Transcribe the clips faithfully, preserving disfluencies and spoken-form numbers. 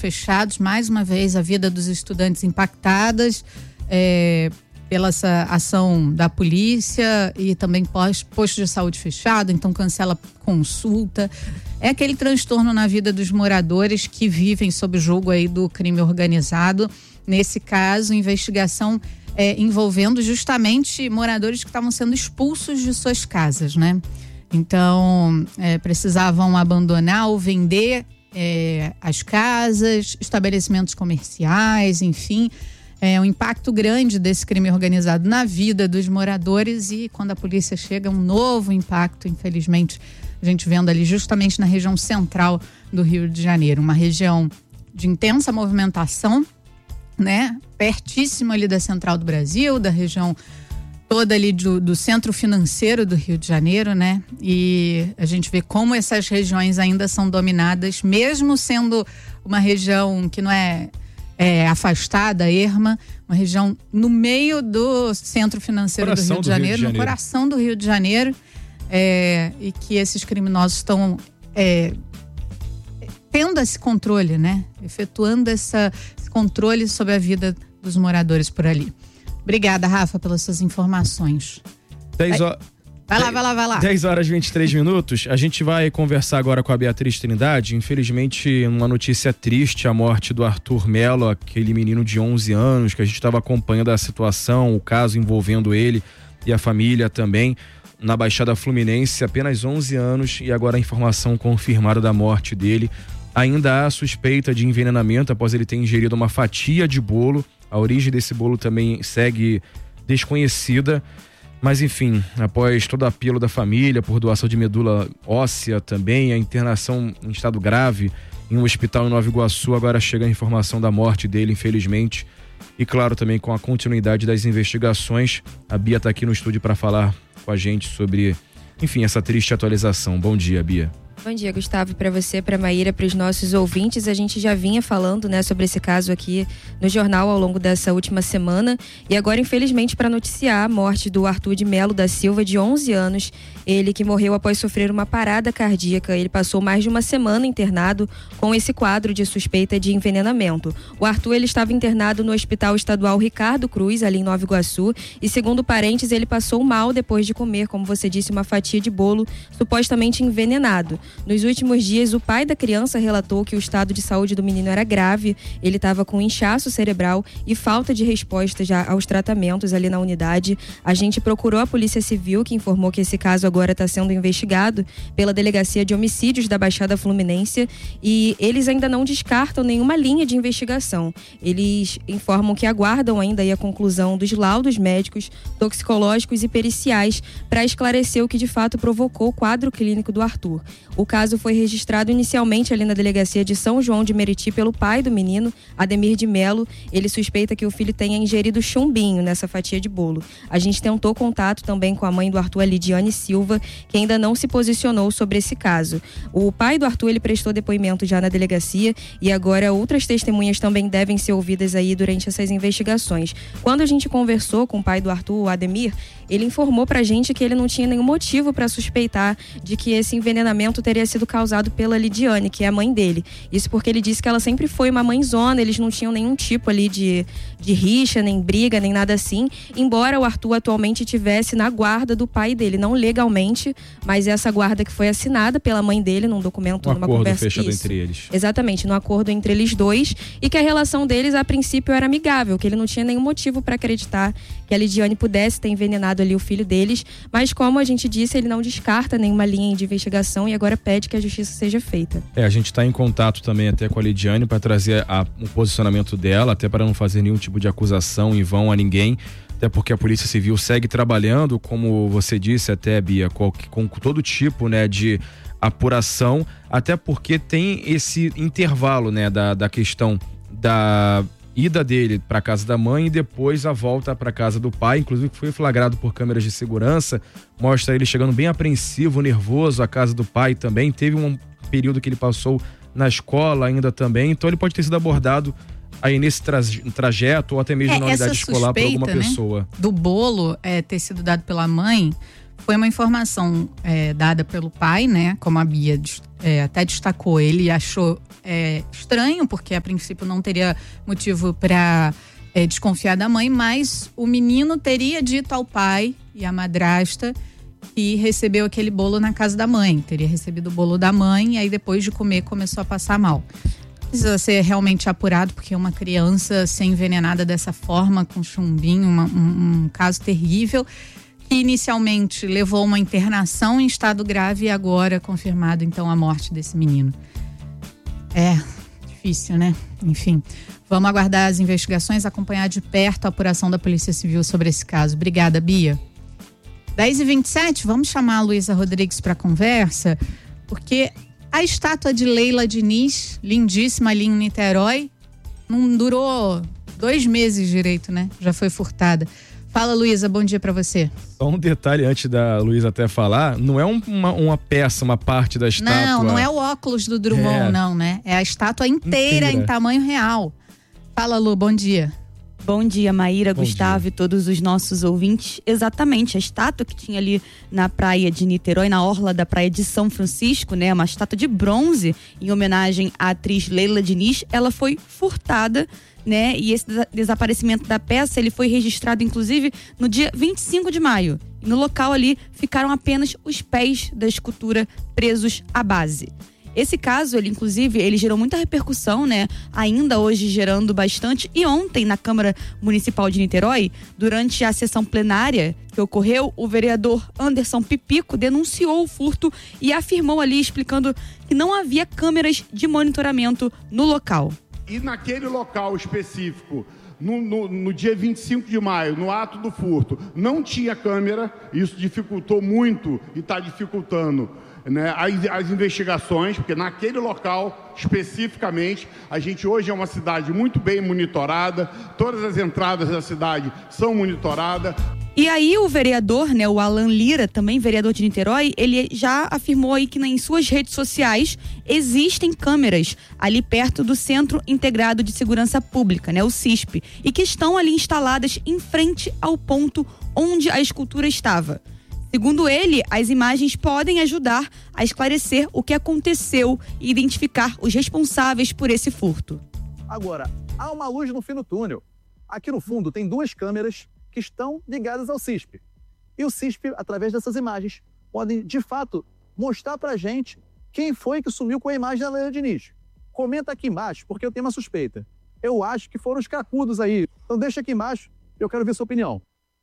fechados, mais uma vez a vida dos estudantes impactadas é, pela essa ação da polícia e também posto de saúde fechado, então cancela consulta. É aquele transtorno na vida dos moradores que vivem sob o jogo aí do crime organizado. Nesse caso, investigação é, envolvendo justamente moradores que estavam sendo expulsos de suas casas, né? Então, é, precisavam abandonar ou vender é, as casas, estabelecimentos comerciais, enfim. É um impacto grande desse crime organizado na vida dos moradores e quando a polícia chega, um novo impacto, infelizmente, a gente vendo ali justamente na região central do Rio de Janeiro, uma região de intensa movimentação, né? Pertíssimo ali da central do Brasil, da região toda ali do, do centro financeiro do Rio de Janeiro, né? E a gente vê como essas regiões ainda são dominadas, mesmo sendo uma região que não é, é afastada, erma, uma região no meio do centro financeiro do Rio de Janeiro, no coração do Rio de Janeiro, é, e que esses criminosos estão é, tendo esse controle, né? Efetuando essa, esse controle sobre a vida dos moradores por ali. Obrigada, Rafa, pelas suas informações. dez horas. Vai lá, vai lá, vai lá. dez horas e vinte e três minutos. A gente vai conversar agora com a Beatriz Trindade. Infelizmente, uma notícia triste, a morte do Arthur Melo, aquele menino de onze anos, que a gente estava acompanhando a situação, o caso envolvendo ele e a família também, na Baixada Fluminense, apenas onze anos, e agora a informação confirmada da morte dele. Ainda há suspeita de envenenamento após ele ter ingerido uma fatia de bolo. A origem desse bolo também segue desconhecida, mas enfim, após todo o apelo da família por doação de medula óssea também, a internação em estado grave em um hospital em Nova Iguaçu, agora chega a informação da morte dele, infelizmente, e claro, também com a continuidade das investigações. A Bia está aqui no estúdio para falar com a gente sobre, enfim, essa triste atualização. Bom dia, Bia. Bom dia, Gustavo, para você, para Maíra, para os nossos ouvintes. A gente já vinha falando, né, sobre esse caso aqui no jornal ao longo dessa última semana e agora, infelizmente, para noticiar a morte do Arthur de Melo da Silva, de onze anos, ele que morreu após sofrer uma parada cardíaca. Ele passou mais de uma semana internado com esse quadro de suspeita de envenenamento. O Arthur, ele estava internado no Hospital Estadual Ricardo Cruz, ali em Nova Iguaçu, e segundo parentes, ele passou mal depois de comer, como você disse, uma fatia de bolo supostamente envenenado. Nos últimos dias, o pai da criança relatou que o estado de saúde do menino era grave. Ele estava com inchaço cerebral e falta de resposta já aos tratamentos ali na unidade. A gente procurou a Polícia Civil, que informou que esse caso agora está sendo investigado pela Delegacia de Homicídios da Baixada Fluminense, e eles ainda não descartam nenhuma linha de investigação. Eles informam que aguardam ainda aí a conclusão dos laudos médicos, toxicológicos e periciais para esclarecer o que de fato provocou o quadro clínico do Arthur. O caso foi registrado inicialmente ali na delegacia de São João de Meriti pelo pai do menino, Ademir de Melo. Ele suspeita que o filho tenha ingerido chumbinho nessa fatia de bolo. A gente tentou contato também com a mãe do Arthur, a Lidiane Silva, que ainda não se posicionou sobre esse caso. O pai do Arthur, ele prestou depoimento já na delegacia e agora outras testemunhas também devem ser ouvidas aí durante essas investigações. Quando a gente conversou com o pai do Arthur, o Ademir, ele informou pra gente que ele não tinha nenhum motivo para suspeitar de que esse envenenamento teria sido causado pela Lidiane, que é a mãe dele. Isso porque ele disse que ela sempre foi uma mãezona, eles não tinham nenhum tipo ali de, de rixa, nem briga, nem nada assim, embora o Arthur atualmente tivesse na guarda do pai dele, não legalmente, mas essa guarda que foi assinada pela mãe dele num documento, um numa acordo conversa fechado isso. entre eles. Exatamente, num acordo entre eles dois, e que a relação deles a princípio era amigável, que ele não tinha nenhum motivo para acreditar que a Lidiane pudesse ter envenenado ali o filho deles, mas como a gente disse, ele não descarta nenhuma linha de investigação e agora pede que a justiça seja feita. É, a gente está em contato também até com a Lidiane para trazer a, o posicionamento dela, até para não fazer nenhum tipo de acusação em vão a ninguém, até porque a Polícia Civil segue trabalhando, como você disse até, Bia, com, com todo tipo, né, de apuração, até porque tem esse intervalo, né, da, da questão da ida dele para casa da mãe e depois a volta para casa do pai, inclusive foi flagrado por câmeras de segurança, mostra ele chegando bem apreensivo, nervoso à casa do pai também. Teve um período que ele passou na escola ainda também, então ele pode ter sido abordado aí nesse tra- trajeto ou até mesmo é, na unidade escolar por alguma né, pessoa. Do bolo é, ter sido dado pela mãe Foi uma informação é, dada pelo pai, né? Como a Bia é, até destacou, ele achou é, estranho, porque a princípio não teria motivo para é, desconfiar da mãe, mas o menino teria dito ao pai e à madrasta que recebeu aquele bolo na casa da mãe. Teria recebido o bolo da mãe e aí depois de comer começou a passar mal. Precisa ser realmente apurado, porque uma criança ser envenenada dessa forma, com chumbinho, uma, um, um caso terrível, que inicialmente levou a uma internação em estado grave e agora confirmado então a morte desse menino. É difícil, né? Enfim, vamos aguardar as investigações, acompanhar de perto a apuração da Polícia Civil sobre esse caso. Obrigada, Bia. dez e vinte e sete, vamos chamar a Luísa Rodrigues para conversa, porque a estátua de Leila Diniz, lindíssima ali em Niterói, não durou dois meses direito, né? Já foi furtada. Fala, Luísa, bom dia pra você. Só um detalhe antes da Luísa até falar, não é um, uma, uma peça, uma parte da estátua. Não, não é o óculos do Drummond, é. não, né? É a estátua inteira, inteira. em tamanho real. Fala, Lu, bom dia. Bom dia, Maíra, Bom Gustavo dia. e todos os nossos ouvintes. Exatamente, a estátua que tinha ali na praia de Niterói, na orla da praia de São Francisco, né? Uma estátua de bronze em homenagem à atriz Leila Diniz, ela foi furtada, né? E esse desaparecimento da peça, ele foi registrado inclusive no dia vinte e cinco de maio. E no local ali ficaram apenas os pés da escultura presos à base. Esse caso, ele inclusive, ele gerou muita repercussão, né? Ainda hoje gerando bastante. E ontem, na Câmara Municipal de Niterói, durante a sessão plenária que ocorreu, o vereador Anderson Pipico denunciou o furto e afirmou ali, explicando que não havia câmeras de monitoramento no local. E naquele local específico, no, no, no dia vinte e cinco de maio, no ato do furto, não tinha câmera. Isso dificultou muito e está dificultando, né, as, as investigações, porque naquele local especificamente, a gente hoje é uma cidade muito bem monitorada, todas as entradas da cidade são monitoradas. E aí o vereador, né, o Alan Lira, também vereador de Niterói, ele já afirmou aí que em suas redes sociais existem câmeras ali perto do Centro Integrado de Segurança Pública, né, o C I S P, e que estão ali instaladas em frente ao ponto onde a escultura estava. Segundo ele, as imagens podem ajudar a esclarecer o que aconteceu e identificar os responsáveis por esse furto. Agora, há uma luz no fim do túnel. Aqui no fundo tem duas câmeras que estão ligadas ao C I S P. E o C I S P, através dessas imagens, podem, de fato, mostrar pra gente quem foi que sumiu com a imagem da Leila Diniz. Comenta aqui embaixo, porque eu tenho uma suspeita. Eu acho que foram os cracudos aí. Então deixa aqui embaixo, eu quero ver sua opinião.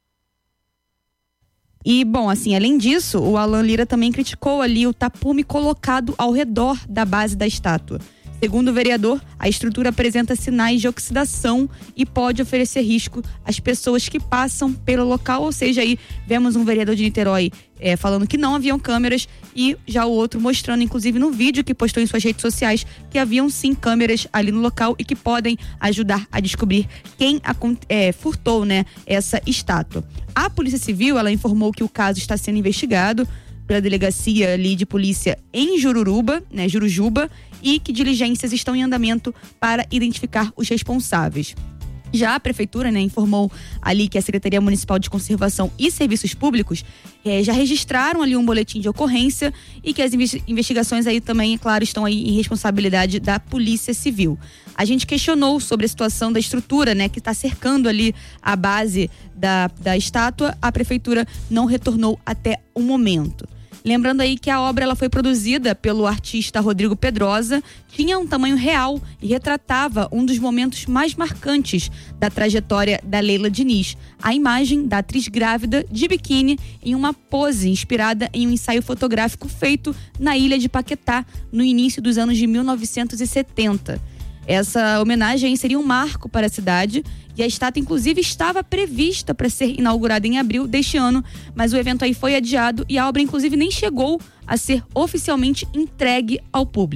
E, bom, assim, além disso, o Alan Lira também criticou ali o tapume colocado ao redor da base da estátua. Segundo o vereador, a estrutura apresenta sinais de oxidação e pode oferecer risco às pessoas que passam pelo local. Ou seja, aí vemos um vereador de Niterói é, falando que não haviam câmeras e já o outro mostrando, inclusive no vídeo que postou em suas redes sociais, que haviam sim câmeras ali no local e que podem ajudar a descobrir quem é, furtou, né, essa estátua. A Polícia Civil, ela informou que o caso está sendo investigado pela delegacia ali de polícia em Jururuba, né, Jurujuba, e que diligências estão em andamento para identificar os responsáveis. Já a prefeitura, né, informou ali que a Secretaria Municipal de Conservação e Serviços Públicos eh, já registraram ali um boletim de ocorrência e que as investigações aí também, é claro, estão aí em responsabilidade da Polícia Civil. A gente questionou sobre a situação da estrutura, né, que está cercando ali a base da, da estátua. A prefeitura não retornou até o momento. Lembrando aí que a obra ela foi produzida pelo artista Rodrigo Pedrosa, tinha um tamanho real e retratava um dos momentos mais marcantes da trajetória da Leila Diniz, a imagem da atriz grávida de biquíni em uma pose inspirada em um ensaio fotográfico feito na ilha de Paquetá, no início dos anos de mil novecentos e setenta. Essa homenagem seria um marco para a cidade e a estátua inclusive estava prevista para ser inaugurada em abril deste ano, mas o evento aí foi adiado e a obra inclusive nem chegou a ser oficialmente entregue ao público.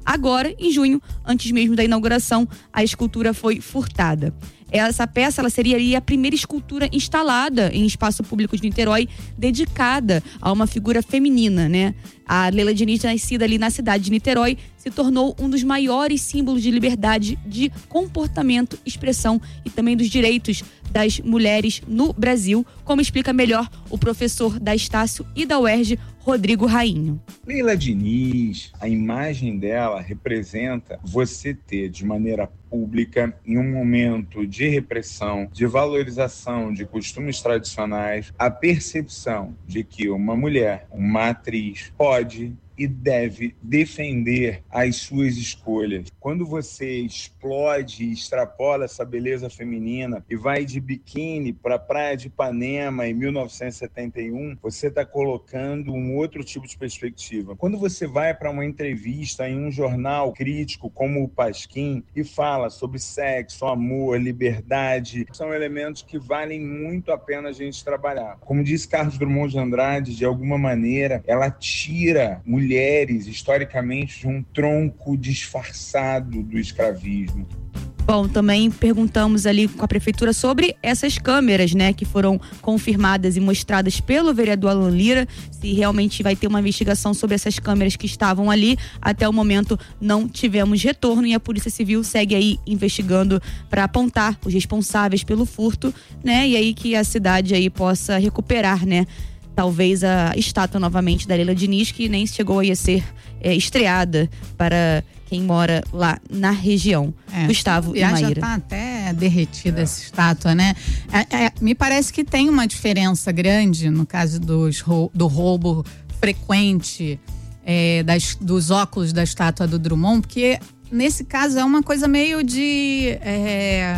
Agora, em junho, antes mesmo da inauguração, a escultura foi furtada. Essa peça ela seria ali a primeira escultura instalada em espaço público de Niterói dedicada a uma figura feminina, né? A Leila Diniz, nascida ali na cidade de Niterói, se tornou um dos maiores símbolos de liberdade de comportamento, expressão e também dos direitos das mulheres no Brasil, como explica melhor o professor da Estácio e da U E R J, Rodrigo Rainho. Leila Diniz, a imagem dela representa você ter de maneira pública, em um momento de repressão, de valorização de costumes tradicionais, a percepção de que uma mulher, uma atriz, pode e deve defender as suas escolhas. Quando você explode e extrapola essa beleza feminina e vai de biquíni para a Praia de Ipanema em mil novecentos e setenta e um, você está colocando um outro tipo de perspectiva. Quando você vai para uma entrevista em um jornal crítico como o Pasquim e fala sobre sexo, amor, liberdade, são elementos que valem muito a pena a gente trabalhar. Como disse Carlos Drummond de Andrade, de alguma maneira, ela tira mulheres, historicamente, de um tronco disfarçado do escravismo. Bom, também perguntamos ali com a prefeitura sobre essas câmeras, né, que foram confirmadas e mostradas pelo vereador Alan Lira, se realmente vai ter uma investigação sobre essas câmeras que estavam ali. Até o momento não tivemos retorno e a Polícia Civil segue aí investigando para apontar os responsáveis pelo furto, né, e aí que a cidade aí possa recuperar, né, talvez a estátua novamente da Leila Diniz, que nem chegou a ser é, estreada para quem mora lá na região. É, Gustavo e Maíra. Já tá até derretida é. essa estátua, né? É, é, me parece que tem uma diferença grande no caso dos, do roubo frequente é, das, dos óculos da estátua do Drummond, porque nesse caso é uma coisa meio de... É,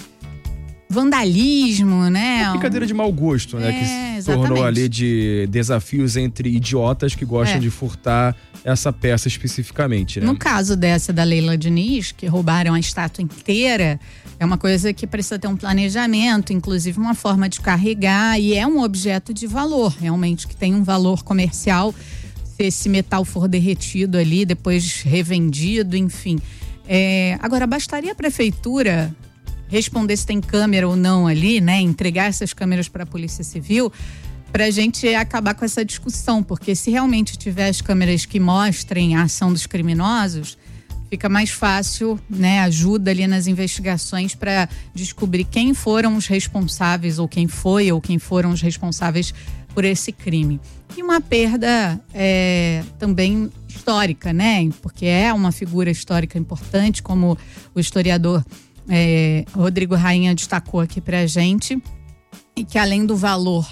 vandalismo, né? Uma brincadeira de mau gosto, né? É, que se exatamente. tornou ali de desafios entre idiotas que gostam é. de furtar essa peça especificamente, né? No caso dessa da Leila Diniz, que roubaram a estátua inteira, é uma coisa que precisa ter um planejamento, inclusive uma forma de carregar, e é um objeto de valor, realmente, que tem um valor comercial. Se esse metal for derretido ali, depois revendido, enfim. É, agora, bastaria a prefeitura responder se tem câmera ou não ali, né? Entregar essas câmeras para a Polícia Civil, para a gente acabar com essa discussão, porque se realmente tiver as câmeras que mostrem a ação dos criminosos, fica mais fácil, né? Ajuda ali nas investigações para descobrir quem foram os responsáveis, ou quem foi, ou quem foram os responsáveis por esse crime. E uma perda é, também histórica, né? Porque é uma figura histórica importante, como o historiador É, Rodrigo Rainha destacou aqui pra gente, e que além do valor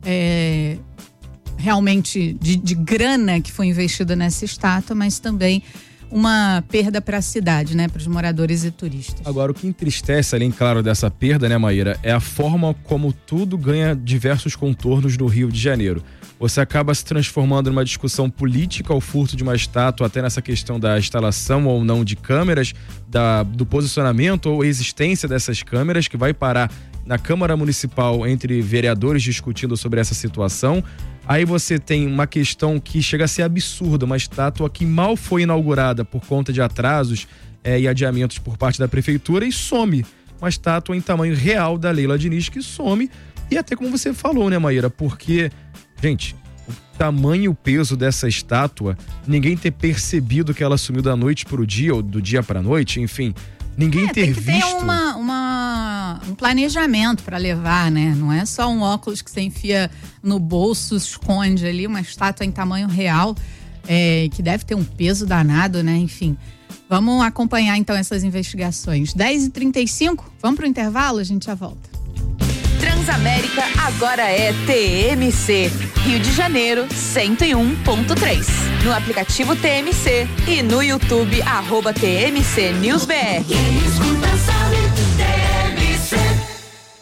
é, realmente de, de grana que foi investida nessa estátua, mas também uma perda para a cidade, né, para os moradores e turistas. Agora, o que entristece, além, claro, dessa perda, né, Maíra, é a forma como tudo ganha diversos contornos no Rio de Janeiro. Você acaba se transformando numa discussão política ao furto de uma estátua, até nessa questão da instalação ou não de câmeras, da, do posicionamento ou existência dessas câmeras, que vai parar na Câmara Municipal entre vereadores discutindo sobre essa situação. Aí você tem uma questão que chega a ser absurda, uma estátua que mal foi inaugurada por conta de atrasos é, e adiamentos por parte da prefeitura, e some. Uma estátua em tamanho real da Leila Diniz que some, e até como você falou, né, Maíra, porque... Gente, o tamanho e o peso dessa estátua, ninguém ter percebido que ela sumiu da noite pro dia, ou do dia pra noite, enfim, ninguém é, ter tem que visto. Tem uma, uma, um planejamento para levar, né? Não é só um óculos que você enfia no bolso, esconde ali, uma estátua em tamanho real, é, que deve ter um peso danado, né? Enfim, vamos acompanhar então essas investigações. dez e trinta e cinco, vamos pro intervalo, a gente já volta. Transamérica agora é T M C, Rio de Janeiro cento e um ponto três. No aplicativo T M C e no YouTube, arroba T M C News B R.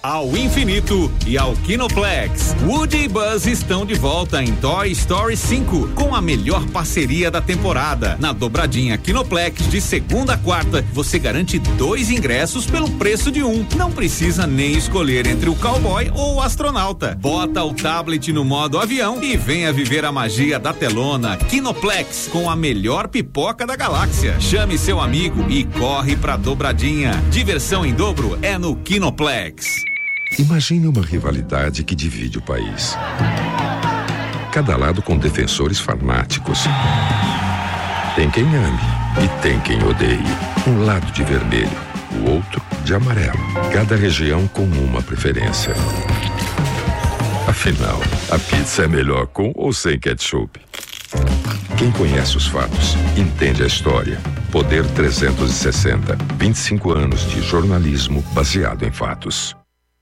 Ao infinito e ao Kinoplex. Woody e Buzz estão de volta em Toy Story cinco, com a melhor parceria da temporada. Na dobradinha Kinoplex, de segunda a quarta, você garante dois ingressos pelo preço de um. Não precisa nem escolher entre o cowboy ou o astronauta. Bota o tablet no modo avião e venha viver a magia da telona. Kinoplex, com a melhor pipoca da galáxia. Chame seu amigo e corre pra dobradinha. Diversão em dobro é no Kinoplex. Imagine uma rivalidade que divide o país. Cada lado com defensores fanáticos. Tem quem ame e tem quem odeie. Um lado de vermelho, o outro de amarelo. Cada região com uma preferência. Afinal, a pizza é melhor com ou sem ketchup? Quem conhece os fatos, entende a história. Poder trezentos e sessenta. vinte e cinco anos de jornalismo baseado em fatos.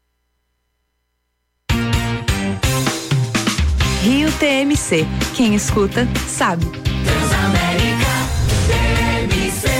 Rio T M C. Quem escuta, sabe. Transamérica T M C.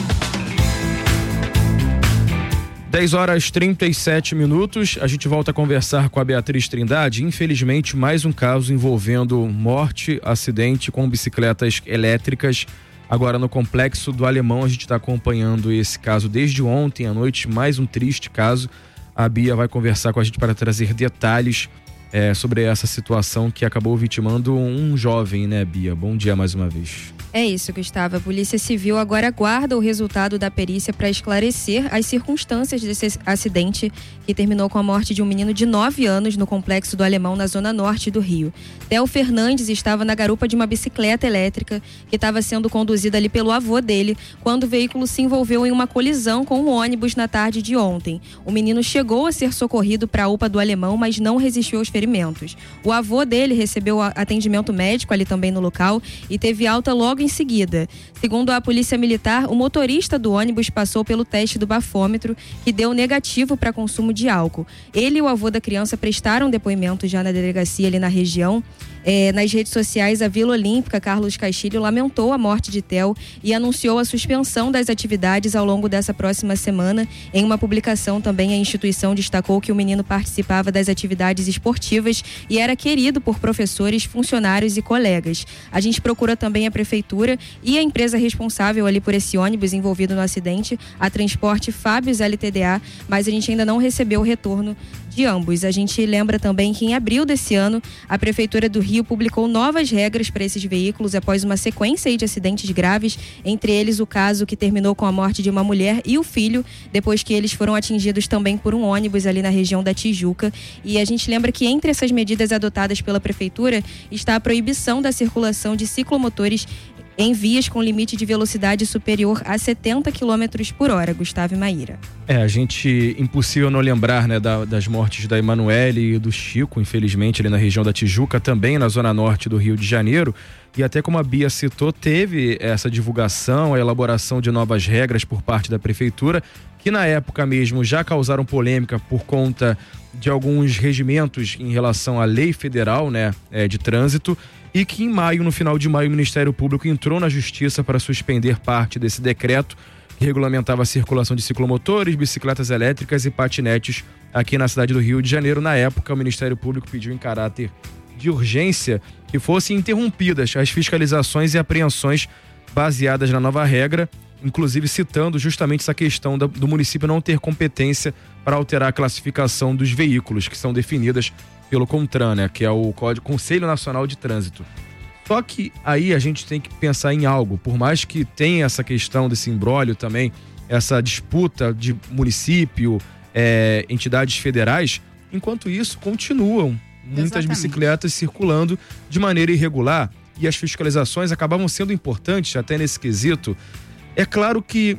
dez horas trinta e sete minutos. A gente volta a conversar com a Beatriz Trindade. Infelizmente, mais um caso envolvendo morte, acidente com bicicletas elétricas. Agora no Complexo do Alemão, a gente está acompanhando esse caso desde ontem à noite. Mais um triste caso. A Bia vai conversar com a gente para trazer detalhes É, sobre essa situação que acabou vitimando um jovem, né, Bia? Bom dia mais uma vez. É isso, Gustavo. A Polícia Civil agora aguarda o resultado da perícia para esclarecer as circunstâncias desse acidente que terminou com a morte de um menino de nove anos no Complexo do Alemão, na zona norte do Rio. Theo Fernandes estava na garupa de uma bicicleta elétrica que estava sendo conduzida ali pelo avô dele quando o veículo se envolveu em uma colisão com um ônibus na tarde de ontem. O menino chegou a ser socorrido para a U P A do Alemão, mas não resistiu aos ferimentos. O avô dele recebeu atendimento médico ali também no local e teve alta logo em seguida. Segundo a Polícia Militar, o motorista do ônibus passou pelo teste do bafômetro, que deu negativo para consumo de álcool. Ele e o avô da criança prestaram depoimento já na delegacia ali na região. É, nas redes sociais, a Vila Olímpica, Carlos Castilho, lamentou a morte de Theo e anunciou a suspensão das atividades ao longo dessa próxima semana. Em uma publicação também, a instituição destacou que o menino participava das atividades esportivas e era querido por professores, funcionários e colegas. A gente procura também a prefeitura e a empresa responsável ali por esse ônibus envolvido no acidente, a Transporte Fábios L T D A, mas a gente ainda não recebeu o retorno de ambos. A gente lembra também que em abril desse ano, a Prefeitura do Rio publicou novas regras para esses veículos após uma sequência de acidentes graves, entre eles o caso que terminou com a morte de uma mulher e o filho, depois que eles foram atingidos também por um ônibus ali na região da Tijuca. E a gente lembra que entre essas medidas adotadas pela Prefeitura está a proibição da circulação de ciclomotores em vias com limite de velocidade superior a setenta quilômetros por hora, Gustavo e Maíra. É, a gente, impossível não lembrar, né, da, das mortes da Emanuele e do Chico, infelizmente, ali na região da Tijuca, também na zona norte do Rio de Janeiro. E até como a Bia citou, teve essa divulgação, a elaboração de novas regras por parte da Prefeitura, que na época mesmo já causaram polêmica por conta de alguns regimentos em relação à lei federal, né, é, de trânsito, e que em maio, no final de maio, o Ministério Público entrou na Justiça para suspender parte desse decreto que regulamentava a circulação de ciclomotores, bicicletas elétricas e patinetes aqui na cidade do Rio de Janeiro. Na época, o Ministério Público pediu em caráter de urgência que fossem interrompidas as fiscalizações e apreensões baseadas na nova regra, inclusive citando justamente essa questão do município não ter competência para alterar a classificação dos veículos que são definidas pelo CONTRAN, né, que é o Código Conselho Nacional de Trânsito. Só que aí a gente tem que pensar em algo, por mais que tenha essa questão desse imbróglio também, essa disputa de município, é, entidades federais, enquanto isso continuam muitas Exatamente. bicicletas circulando de maneira irregular e as fiscalizações acabavam sendo importantes até nesse quesito. É claro que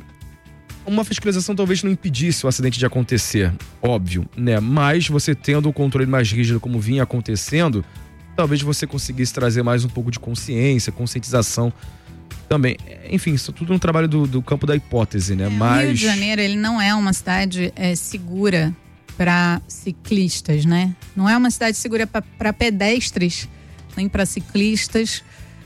uma fiscalização talvez não impedisse o acidente de acontecer, óbvio, né? Mas você tendo um controle mais rígido como vinha acontecendo, talvez você conseguisse trazer mais um pouco de consciência, conscientização também. Enfim, isso tudo no trabalho do, do campo da hipótese, né? É, Mas... O Rio de Janeiro, ele não é uma cidade é, segura para ciclistas, né? Não é uma cidade segura para pedestres, nem para ciclistas.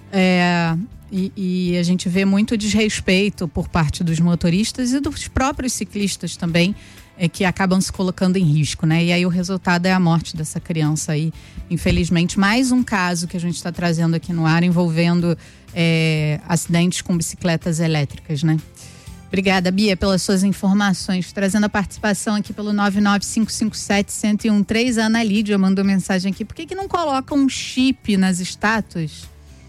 É... E, e a gente vê muito desrespeito por parte dos motoristas e dos próprios ciclistas também é, que acabam se colocando em risco, né? E aí o resultado é a morte dessa criança aí, infelizmente. Mais um caso que a gente está trazendo aqui no ar envolvendo é, acidentes com bicicletas elétricas, né? Obrigada, Bia, pelas suas informações. Trazendo a participação aqui pelo nove nove cinco cinco sete, um zero um três. A Ana Lídia mandou mensagem aqui. Por que que não colocam um chip nas estátuas?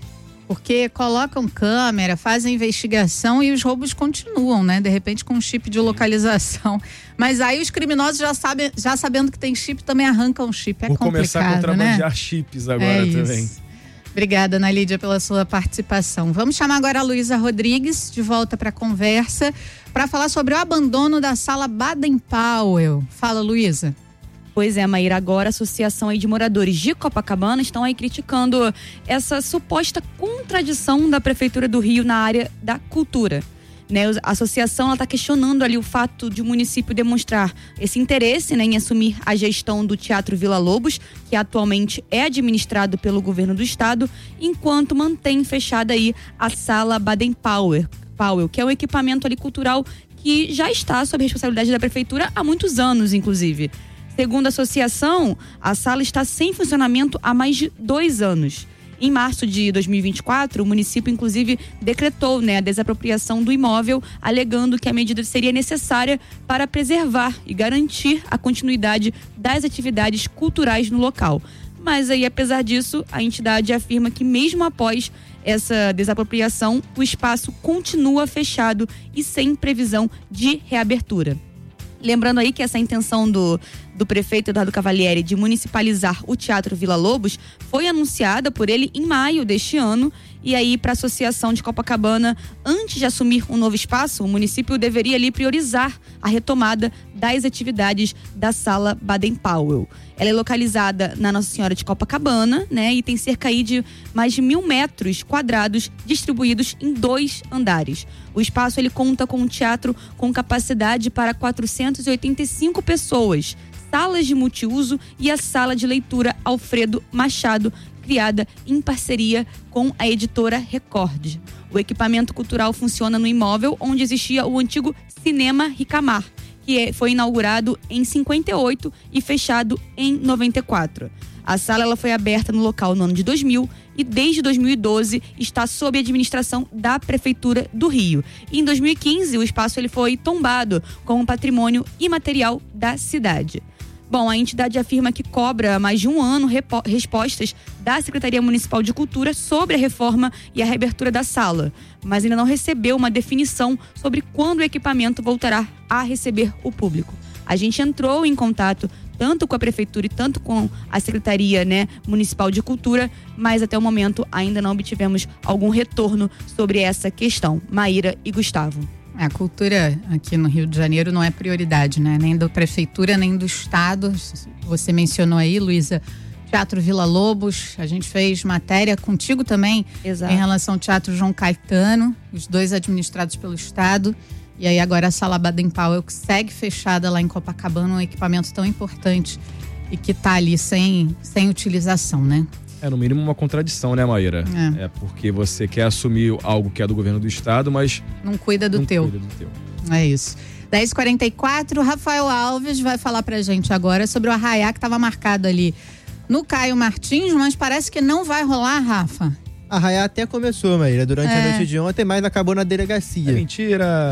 Porque colocam câmera, fazem investigação e os roubos continuam, né? De repente com um chip de localização. Mas aí os criminosos já sabem, já sabendo que tem chip, também arrancam o chip. É Vou complicado, começar a contrabandear né? chips agora é também. Isso. Obrigada, Ana Lídia, pela sua participação. Vamos chamar agora a Luísa Rodrigues de volta para a conversa para falar sobre o abandono da sala Baden-Powell. Fala, Luísa. Pois é, Maíra, agora a Associação aí de Moradores de Copacabana estão aí criticando essa suposta contradição da Prefeitura do Rio na área da cultura. Né, a associação está questionando ali o fato de o município demonstrar esse interesse, né, em assumir a gestão do Teatro Vila Lobos, que atualmente é administrado pelo governo do estado, enquanto mantém fechada aí a sala Baden-Powell, Powell, que é um equipamento ali cultural que já está sob responsabilidade da prefeitura há muitos anos, inclusive. Segundo a associação, a sala está sem funcionamento há mais de dois anos. Em março de dois mil e vinte e quatro, o município, inclusive, decretou, né, a desapropriação do imóvel, alegando que a medida seria necessária para preservar e garantir a continuidade das atividades culturais no local. Mas aí, apesar disso, a entidade afirma que mesmo após essa desapropriação, o espaço continua fechado e sem previsão de reabertura. Lembrando aí que essa intenção do, do prefeito Eduardo Cavalieri de municipalizar o Teatro Vila Lobos foi anunciada por ele em maio deste ano. E aí, para a Associação de Copacabana, antes de assumir um novo espaço, o município deveria ali priorizar a retomada das atividades da sala Baden-Powell. Ela é localizada na Nossa Senhora de Copacabana, né? E tem cerca aí de mais de mil metros quadrados distribuídos em dois andares. O espaço ele conta com um teatro com capacidade para quatrocentas e oitenta e cinco pessoas, salas de multiuso e a sala de leitura Alfredo Machado, criada em parceria com a editora Record. O equipamento cultural funciona no imóvel onde existia o antigo Cinema Ricamar, que foi inaugurado em cinquenta e oito e fechado em noventa e quatro. A sala ela foi aberta no local no ano de dois mil e desde dois mil e doze está sob a administração da Prefeitura do Rio. E em dois mil e quinze o espaço ele foi tombado como patrimônio imaterial da cidade. Bom, a entidade afirma que cobra há mais de um ano repo- respostas da Secretaria Municipal de Cultura sobre a reforma e a reabertura da sala, mas ainda não recebeu uma definição sobre quando o equipamento voltará a receber o público. A gente entrou em contato tanto com a Prefeitura e tanto com a Secretaria, né, Municipal de Cultura, mas até o momento ainda não obtivemos algum retorno sobre essa questão. Maíra e Gustavo. A cultura aqui no Rio de Janeiro não é prioridade, né? Nem da prefeitura, nem do estado. Você mencionou aí, Luísa, Teatro Vila Lobos. A gente fez matéria contigo também. Exato. Em relação ao Teatro João Caetano, os dois administrados pelo estado. E aí agora a sala Baden-Powell, que segue fechada lá em Copacabana, um equipamento tão importante e que está ali sem, sem utilização, né? É, no mínimo uma contradição, né, Maíra? É. É porque você quer assumir algo que é do governo do estado, mas não cuida do não teu. Cuida do teu. É isso. dez e quarenta e quatro, Rafael Alves vai falar pra gente agora sobre o arraiá que estava marcado ali no Caio Martins, mas parece que não vai rolar, Rafa. A arraiá até começou, Maíra, durante É. a noite de ontem, mas acabou na delegacia. É mentira!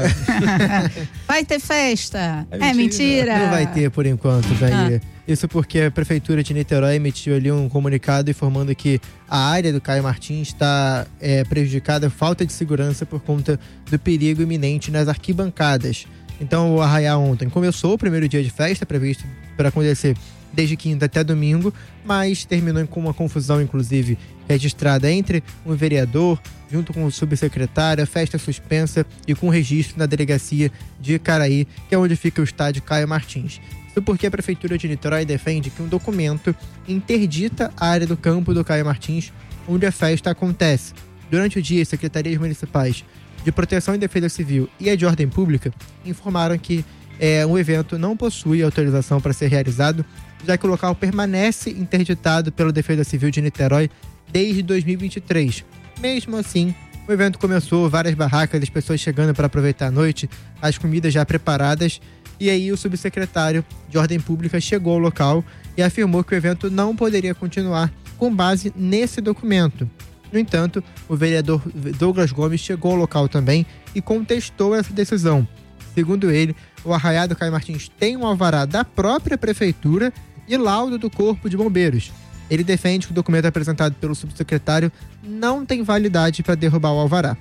Vai ter festa? É É mentira. Não vai ter por enquanto, Maíra. Ah. Isso porque a Prefeitura de Niterói emitiu ali um comunicado informando que a área do Caio Martins está é, prejudicada, falta de segurança por conta do perigo iminente nas arquibancadas. Então o arraiá ontem começou o primeiro dia de festa, previsto para acontecer desde quinta até domingo, mas terminou com uma confusão, inclusive, registrada entre um vereador, junto com o subsecretário, a festa suspensa e com registro na delegacia de Caraí, que é onde fica o estádio Caio Martins. Isso porque a Prefeitura de Niterói defende que um documento interdita a área do campo do Caio Martins, onde a festa acontece. Durante o dia, as secretarias municipais de Proteção e Defesa Civil e a de Ordem Pública informaram que é, o evento não possui autorização para ser realizado, já que o local permanece interditado pela Defesa Civil de Niterói desde dois mil e vinte e três. Mesmo assim, o evento começou, várias barracas, as pessoas chegando para aproveitar a noite, as comidas já preparadas, E aí o subsecretário de Ordem Pública chegou ao local e afirmou que o evento não poderia continuar com base nesse documento. No entanto, o vereador Douglas Gomes chegou ao local também e contestou essa decisão. Segundo ele, o Arraiado Caio Martins tem um alvará da própria prefeitura e laudo do Corpo de Bombeiros. Ele defende que o documento apresentado pelo subsecretário não tem validade para derrubar o alvará.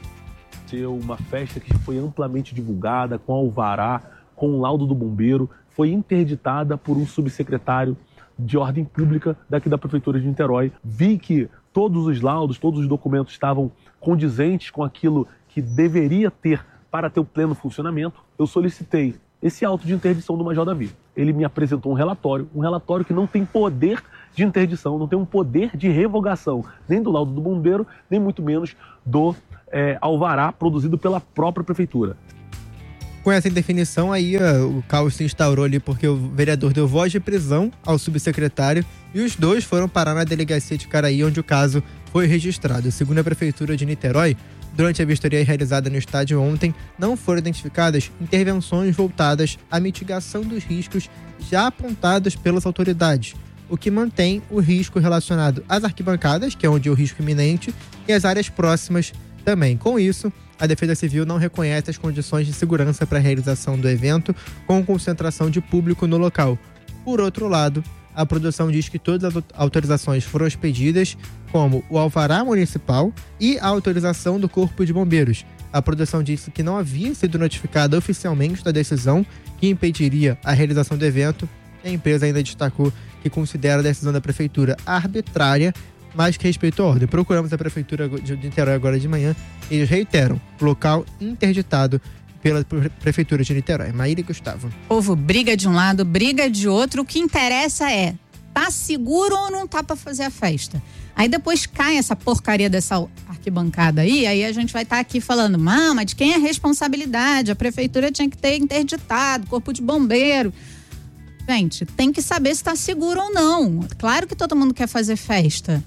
Ser uma festa que foi amplamente divulgada, com alvará, com o laudo do bombeiro, foi interditada por um subsecretário de ordem pública daqui da Prefeitura de Niterói. Vi que todos os laudos, todos os documentos estavam condizentes com aquilo que deveria ter para ter o pleno funcionamento. Eu solicitei esse auto de interdição do Major Davi. Ele me apresentou um relatório, um relatório que não tem poder de interdição, não tem um poder de revogação, nem do laudo do bombeiro, nem muito menos do é, alvará produzido pela própria Prefeitura. Com essa indefinição, aí o caos se instaurou ali porque o vereador deu voz de prisão ao subsecretário e os dois foram parar na delegacia de Caraí, onde o caso foi registrado. Segundo a Prefeitura de Niterói, durante a vistoria realizada no estádio ontem, não foram identificadas intervenções voltadas à mitigação dos riscos já apontados pelas autoridades, o que mantém o risco relacionado às arquibancadas, que é onde é o risco iminente, e às áreas próximas também. Com isso, a Defesa Civil não reconhece as condições de segurança para a realização do evento com concentração de público no local. Por outro lado, a produção diz que todas as autorizações foram expedidas, como o alvará municipal e a autorização do Corpo de Bombeiros. A produção disse que não havia sido notificada oficialmente da decisão que impediria a realização do evento. A empresa ainda destacou que considera a decisão da Prefeitura arbitrária, mas que respeitou a ordem. Procuramos a Prefeitura de Niterói agora de manhã e eles reiteram, local interditado pela Prefeitura de Niterói. Maíra e Gustavo. O povo briga de um lado, briga de outro. O que interessa é, tá seguro ou não tá pra fazer a festa? Aí depois cai essa porcaria dessa arquibancada aí, aí a gente vai estar tá aqui falando, mas de quem é a responsabilidade? A Prefeitura tinha que ter interditado, Corpo de Bombeiro. Gente, tem que saber se tá seguro ou não. Claro que todo mundo quer fazer festa,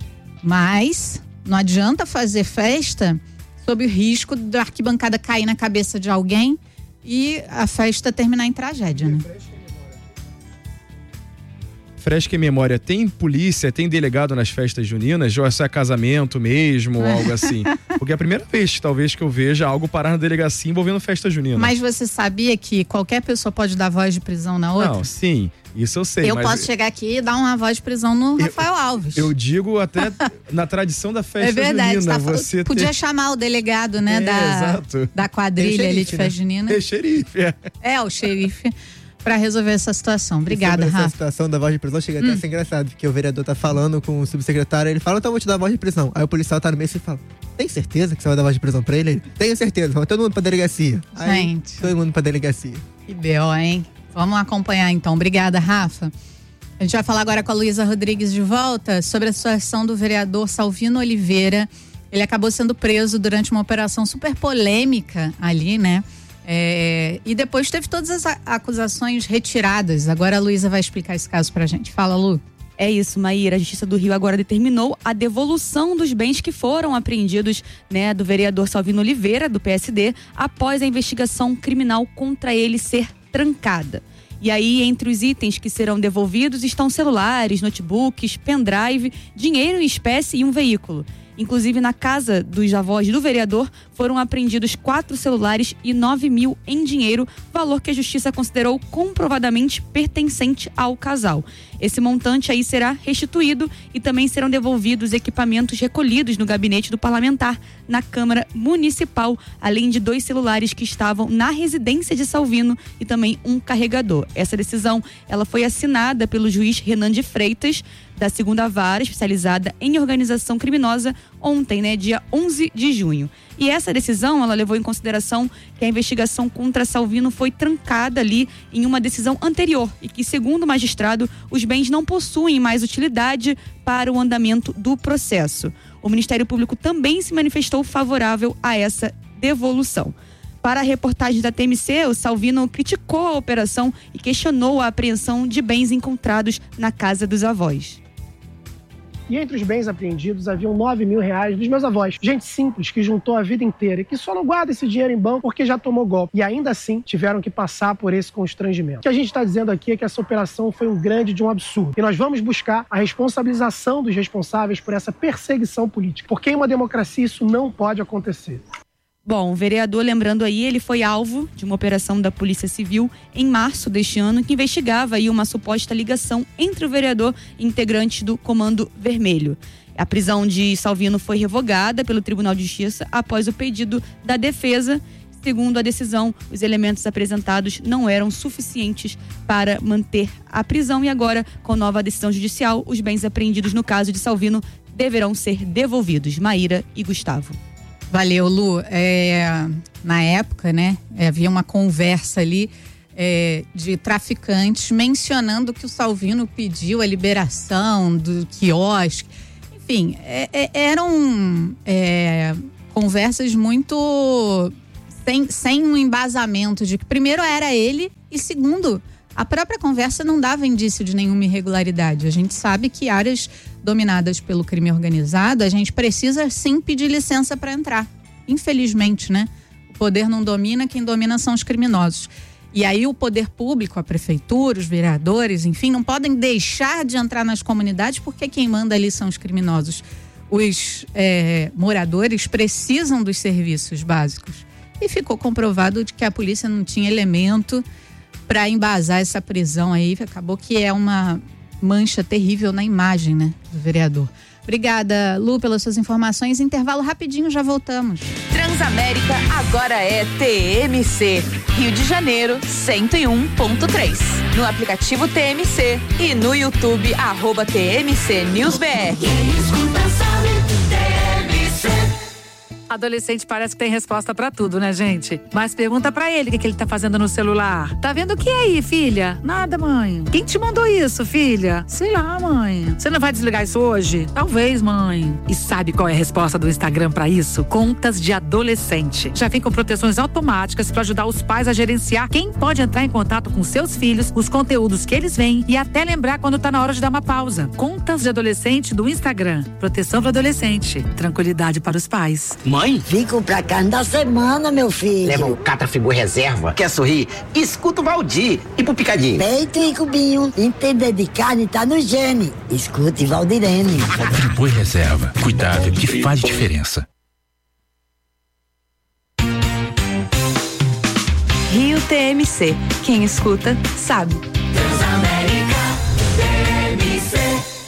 mas não adianta fazer festa sob o risco da arquibancada cair na cabeça de alguém e a festa terminar em tragédia, né? Fresca em memória, tem polícia, tem delegado nas festas juninas? Ou é só casamento mesmo, ou algo assim? Porque é a primeira vez, talvez, que eu veja algo parar na delegacia envolvendo festa junina. Mas você sabia que qualquer pessoa pode dar voz de prisão na outra? Não, sim, isso eu sei. Eu mas posso chegar aqui e dar uma voz de prisão no eu, Rafael Alves. Eu digo até na tradição da festa junina. É verdade, junina, tá, você podia ter... chamar o delegado, né, é, da, exato. da quadrilha xerife, ali de né? festa junina. É xerife, é. É, o xerife. Pra resolver essa situação. Obrigada, Rafa. Essa situação da voz de prisão chega até hum. a ser engraçado, porque o vereador tá falando com o subsecretário, ele fala, então eu vou te dar a voz de prisão. Aí o policial tá no meio e fala, tem certeza que você vai dar voz de prisão pra ele? Ele, tenho certeza, vamos todo mundo pra delegacia. Aí, gente. Todo mundo pra delegacia. Que B O, hein? Vamos acompanhar então. Obrigada, Rafa. A gente vai falar agora com a Luísa Rodrigues de volta sobre a situação do vereador Salvino Oliveira. Ele acabou sendo preso durante uma operação super polêmica ali, né? É, e depois teve todas as acusações retiradas. Agora a Luísa vai explicar esse caso pra gente. Fala, Lu. É isso, Maíra. A Justiça do Rio agora determinou a devolução dos bens que foram apreendidos, né, do vereador Salvino Oliveira, do P S D, após a investigação criminal contra ele ser trancada. E aí, entre os itens que serão devolvidos estão celulares, notebooks, pendrive, dinheiro em espécie e um veículo. Inclusive, na casa dos avós do vereador, foram apreendidos quatro celulares e nove mil em dinheiro, valor que a justiça considerou comprovadamente pertencente ao casal. Esse montante aí será restituído e também serão devolvidos equipamentos recolhidos no gabinete do parlamentar na Câmara Municipal, além de dois celulares que estavam na residência de Salvino e também um carregador. Essa decisão, ela foi assinada pelo juiz Renan de Freitas, da segunda vara especializada em organização criminosa, ontem, né, dia onze de junho. E essa decisão, ela levou em consideração que a investigação contra Salvino foi trancada ali em uma decisão anterior e que, segundo o magistrado, os bens não possuem mais utilidade para o andamento do processo. O Ministério Público também se manifestou favorável a essa devolução. Para a reportagem da T M C, o Salvino criticou a operação e questionou a apreensão de bens encontrados na casa dos avós. E entre os bens apreendidos haviam nove mil reais dos meus avós. Gente simples que juntou a vida inteira e que só não guarda esse dinheiro em banco porque já tomou golpe. E ainda assim tiveram que passar por esse constrangimento. O que a gente está dizendo aqui é que essa operação foi um grande de um absurdo. E nós vamos buscar a responsabilização dos responsáveis por essa perseguição política. Porque em uma democracia isso não pode acontecer. Bom, o vereador, lembrando aí, ele foi alvo de uma operação da Polícia Civil em março deste ano, que investigava aí uma suposta ligação entre o vereador e integrantes do Comando Vermelho. A prisão de Salvino foi revogada pelo Tribunal de Justiça após o pedido da defesa. Segundo a decisão, os elementos apresentados não eram suficientes para manter a prisão e agora, com nova decisão judicial, os bens apreendidos no caso de Salvino deverão ser devolvidos. Maíra e Gustavo. Valeu, Lu. É, na época, né, havia uma conversa ali é, de traficantes mencionando que o Salvino pediu a liberação do quiosque. Enfim, é, é, eram é, conversas muito sem, sem um embasamento de que primeiro era ele e segundo, a própria conversa não dava indício de nenhuma irregularidade. A gente sabe que áreas dominadas pelo crime organizado, a gente precisa sim pedir licença para entrar. Infelizmente, né? O poder não domina, quem domina são os criminosos. E aí o poder público, a prefeitura, os vereadores, enfim, não podem deixar de entrar nas comunidades porque quem manda ali são os criminosos. Os é, moradores precisam dos serviços básicos. E ficou comprovado de que a polícia não tinha elemento para embasar essa prisão aí. Acabou que é uma mancha terrível na imagem, né, do vereador. Obrigada, Lu, pelas suas informações. Intervalo rapidinho, já voltamos. Transamérica agora é T M C, Rio de Janeiro cento e um ponto três. No aplicativo T M C e no YouTube, arroba T M C News B R. Adolescente parece que tem resposta pra tudo, né, gente? Mas pergunta pra ele o que, que ele tá fazendo no celular. Tá vendo o que aí, filha? Nada, mãe. Quem te mandou isso, filha? Sei lá, mãe. Você não vai desligar isso hoje? Talvez, mãe. E sabe qual é a resposta do Instagram pra isso? Contas de adolescente. Já vem com proteções automáticas pra ajudar os pais a gerenciar quem pode entrar em contato com seus filhos, os conteúdos que eles veem e até lembrar quando tá na hora de dar uma pausa. Contas de adolescente do Instagram. Proteção pro adolescente. Tranquilidade para os pais. Mãe? Fico pra carne da semana, meu filho. Leva um Catrafigor Reserva. Quer sorrir? Escuta o Valdir. E pro Picadinho? Peito e cubinho. Entender de carne tá no gene. Escute Valdirene. Friboi Reserva. Cuidado que faz diferença. Rio T M C. Quem escuta, sabe. Transamérica T M C.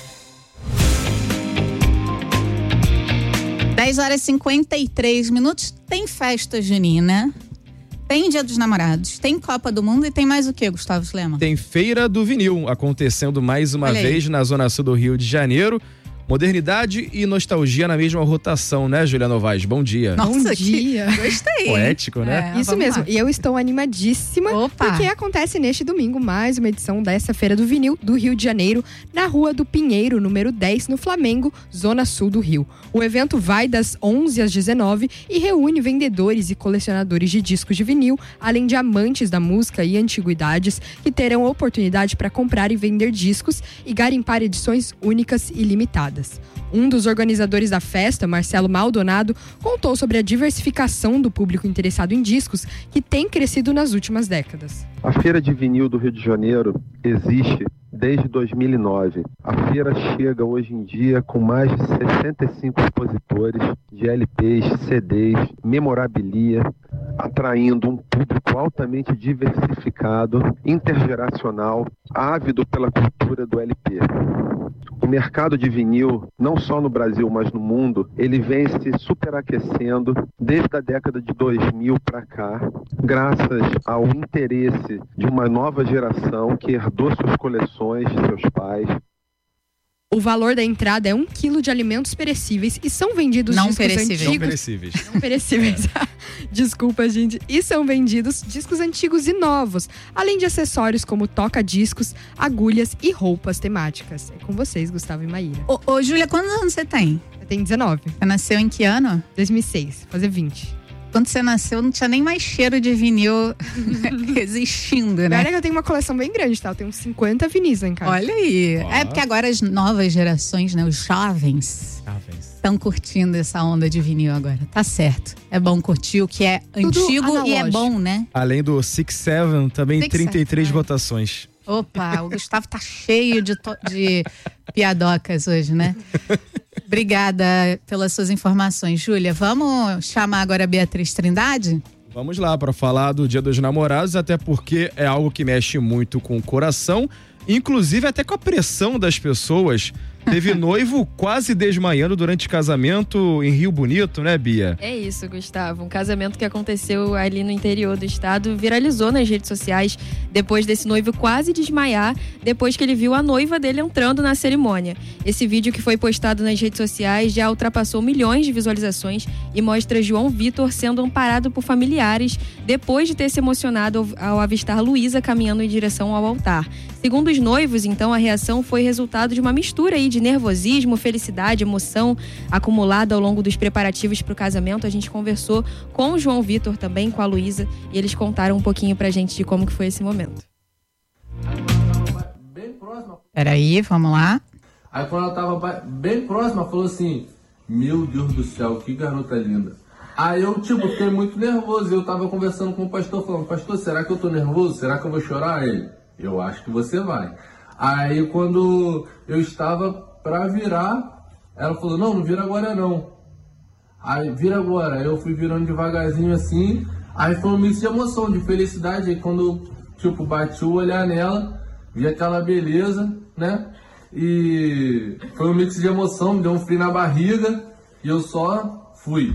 dez horas e cinquenta e três minutos. Tem festa junina, tem Dia dos Namorados, tem Copa do Mundo e tem mais o que, Gustavo Slema? Tem Feira do Vinil acontecendo mais uma Olha vez aí. na Zona Sul do Rio de Janeiro. Modernidade e nostalgia na mesma rotação, né, Julia Novaes? Bom dia. Nossa, Bom dia. Que... Gostei. Poético, né? É, Isso mesmo. lá. E eu estou animadíssima Opa. porque acontece neste domingo mais uma edição dessa Feira do Vinil do Rio de Janeiro, na Rua do Pinheiro, número dez, no Flamengo, Zona Sul do Rio. O evento vai das onze às dezenove e reúne vendedores e colecionadores de discos de vinil, além de amantes da música e antiguidades, que terão a oportunidade para comprar e vender discos e garimpar edições únicas e limitadas. Um dos organizadores da festa, Marcelo Maldonado, contou sobre a diversificação do público interessado em discos que tem crescido nas últimas décadas. A Feira de Vinil do Rio de Janeiro existe desde dois mil e nove. A feira chega hoje em dia com mais de sessenta e cinco expositores de L Ps, C Ds, memorabilia, atraindo um público altamente diversificado, intergeracional, ávido pela cultura do L P. O mercado de vinil, não só no Brasil, mas no mundo, ele vem se superaquecendo desde a década de dois mil para cá, graças ao interesse de uma nova geração que herdou suas coleções de seus pais. O valor da entrada é um quilo de alimentos perecíveis e são vendidos Não discos perecíveis. antigos. Não perecíveis. Não perecíveis. Desculpa, gente. E são vendidos discos antigos e novos, além de acessórios como toca-discos, agulhas e roupas temáticas. É com vocês, Gustavo e Maíra. Ô, ô Júlia, quantos anos você tem? Eu tenho dezenove. Você nasceu em que ano? dois mil e seis, fazer vinte. Quando você nasceu, não tinha nem mais cheiro de vinil existindo, né? Olha que eu tenho uma coleção bem grande, tá? Eu tenho uns cinquenta vinis lá em casa. Olha aí. Oh. É porque agora as novas gerações, né? Os jovens estão curtindo essa onda de vinil agora. Tá certo. É bom curtir o que é Tudo antigo analógico. E é bom, né? Além do Six Seven, também Six trinta e três Seven. Votações. Opa, o Gustavo tá cheio de, to- de piadocas hoje, né? Obrigada pelas suas informações, Júlia. Vamos chamar agora a Beatriz Trindade? Vamos lá para falar do Dia dos Namorados, até porque é algo que mexe muito com o coração, inclusive até com a pressão das pessoas. Teve noivo quase desmaiando durante casamento em Rio Bonito, né, Bia? É isso, Gustavo. Um casamento que aconteceu ali no interior do estado viralizou nas redes sociais depois desse noivo quase desmaiar, depois que ele viu a noiva dele entrando na cerimônia. Esse vídeo que foi postado nas redes sociais já ultrapassou milhões de visualizações e mostra João Vitor sendo amparado por familiares depois de ter se emocionado ao avistar Luísa caminhando em direção ao altar. Segundo os noivos, então, a reação foi resultado de uma mistura aí de nervosismo, felicidade, emoção acumulada ao longo dos preparativos para o casamento. A gente conversou com o João Vitor também, com a Luísa, e eles contaram um pouquinho pra gente de como que foi esse momento. Peraí, vamos lá. Aí quando ela tava bem próxima, falou assim, meu Deus do céu, que garota linda. Aí eu, tipo, fiquei muito nervoso. Eu tava conversando com o pastor, falando, pastor, será que eu tô nervoso? Será que eu vou chorar? Ele, eu acho que você vai. Aí quando eu estava pra virar, ela falou, não, não vira agora não. Aí, vira agora. Aí eu fui virando devagarzinho assim, aí foi um mix de emoção, de felicidade. Aí quando, tipo, bati o olhar nela, vi aquela beleza, né? E foi um mix de emoção, me deu um frio na barriga e eu só fui.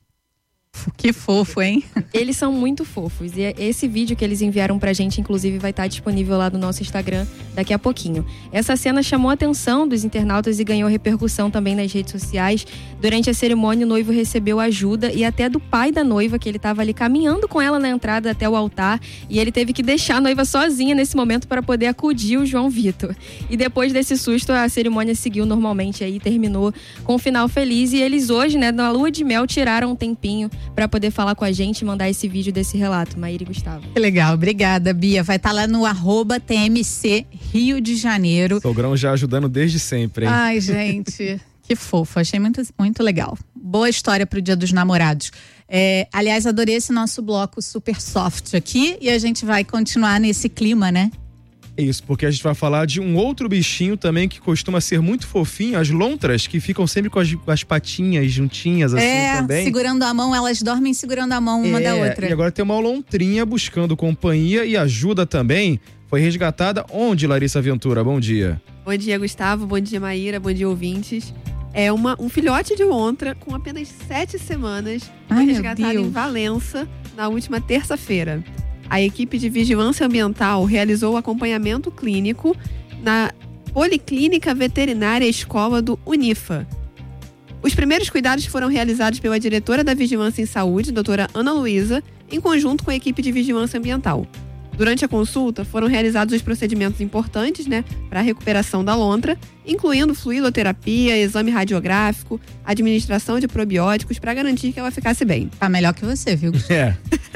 Que fofo, hein? Eles são muito fofos. E esse vídeo que eles enviaram pra gente, inclusive, vai estar disponível lá no nosso Instagram daqui a pouquinho. Essa cena chamou a atenção dos internautas e ganhou repercussão também nas redes sociais. Durante a cerimônia, o noivo recebeu ajuda e até do pai da noiva, que ele estava ali caminhando com ela na entrada até o altar. E ele teve que deixar a noiva sozinha nesse momento para poder acudir o João Vitor. E depois desse susto, a cerimônia seguiu normalmente aí, terminou com um final feliz. E eles hoje, né, na lua de mel, tiraram um tempinho para poder falar com a gente e mandar esse vídeo desse relato. Maíra e Gustavo. Que legal, obrigada, Bia. Vai estar tá lá no arroba T M C Rio de Janeiro. Sogrão já ajudando desde sempre, hein? Ai, gente, que fofo. Achei muito, muito legal. Boa história pro Dia dos Namorados. É, aliás, adorei esse nosso bloco super soft aqui e a gente vai continuar nesse clima, né? É isso, porque a gente vai falar de um outro bichinho também que costuma ser muito fofinho, as lontras, que ficam sempre com as, as patinhas juntinhas assim é, também. Segurando a mão, elas dormem segurando a mão uma é, da outra. E agora tem uma lontrinha buscando companhia e ajuda também. Foi resgatada onde, Larissa Ventura? Bom dia. Bom dia, Gustavo. Bom dia, Maíra. Bom dia, ouvintes. É uma, um filhote de lontra com apenas sete semanas. Foi resgatado em Valença na última terça-feira. A equipe de vigilância ambiental realizou o acompanhamento clínico na Policlínica Veterinária Escola do Unifa. Os primeiros cuidados foram realizados pela diretora da Vigilância em Saúde, doutora Ana Luísa, em conjunto com a equipe de vigilância ambiental. Durante a consulta, foram realizados os procedimentos importantes, né, para a recuperação da lontra, incluindo fluidoterapia, exame radiográfico, administração de probióticos, para garantir que ela ficasse bem. Tá melhor que você, viu? É.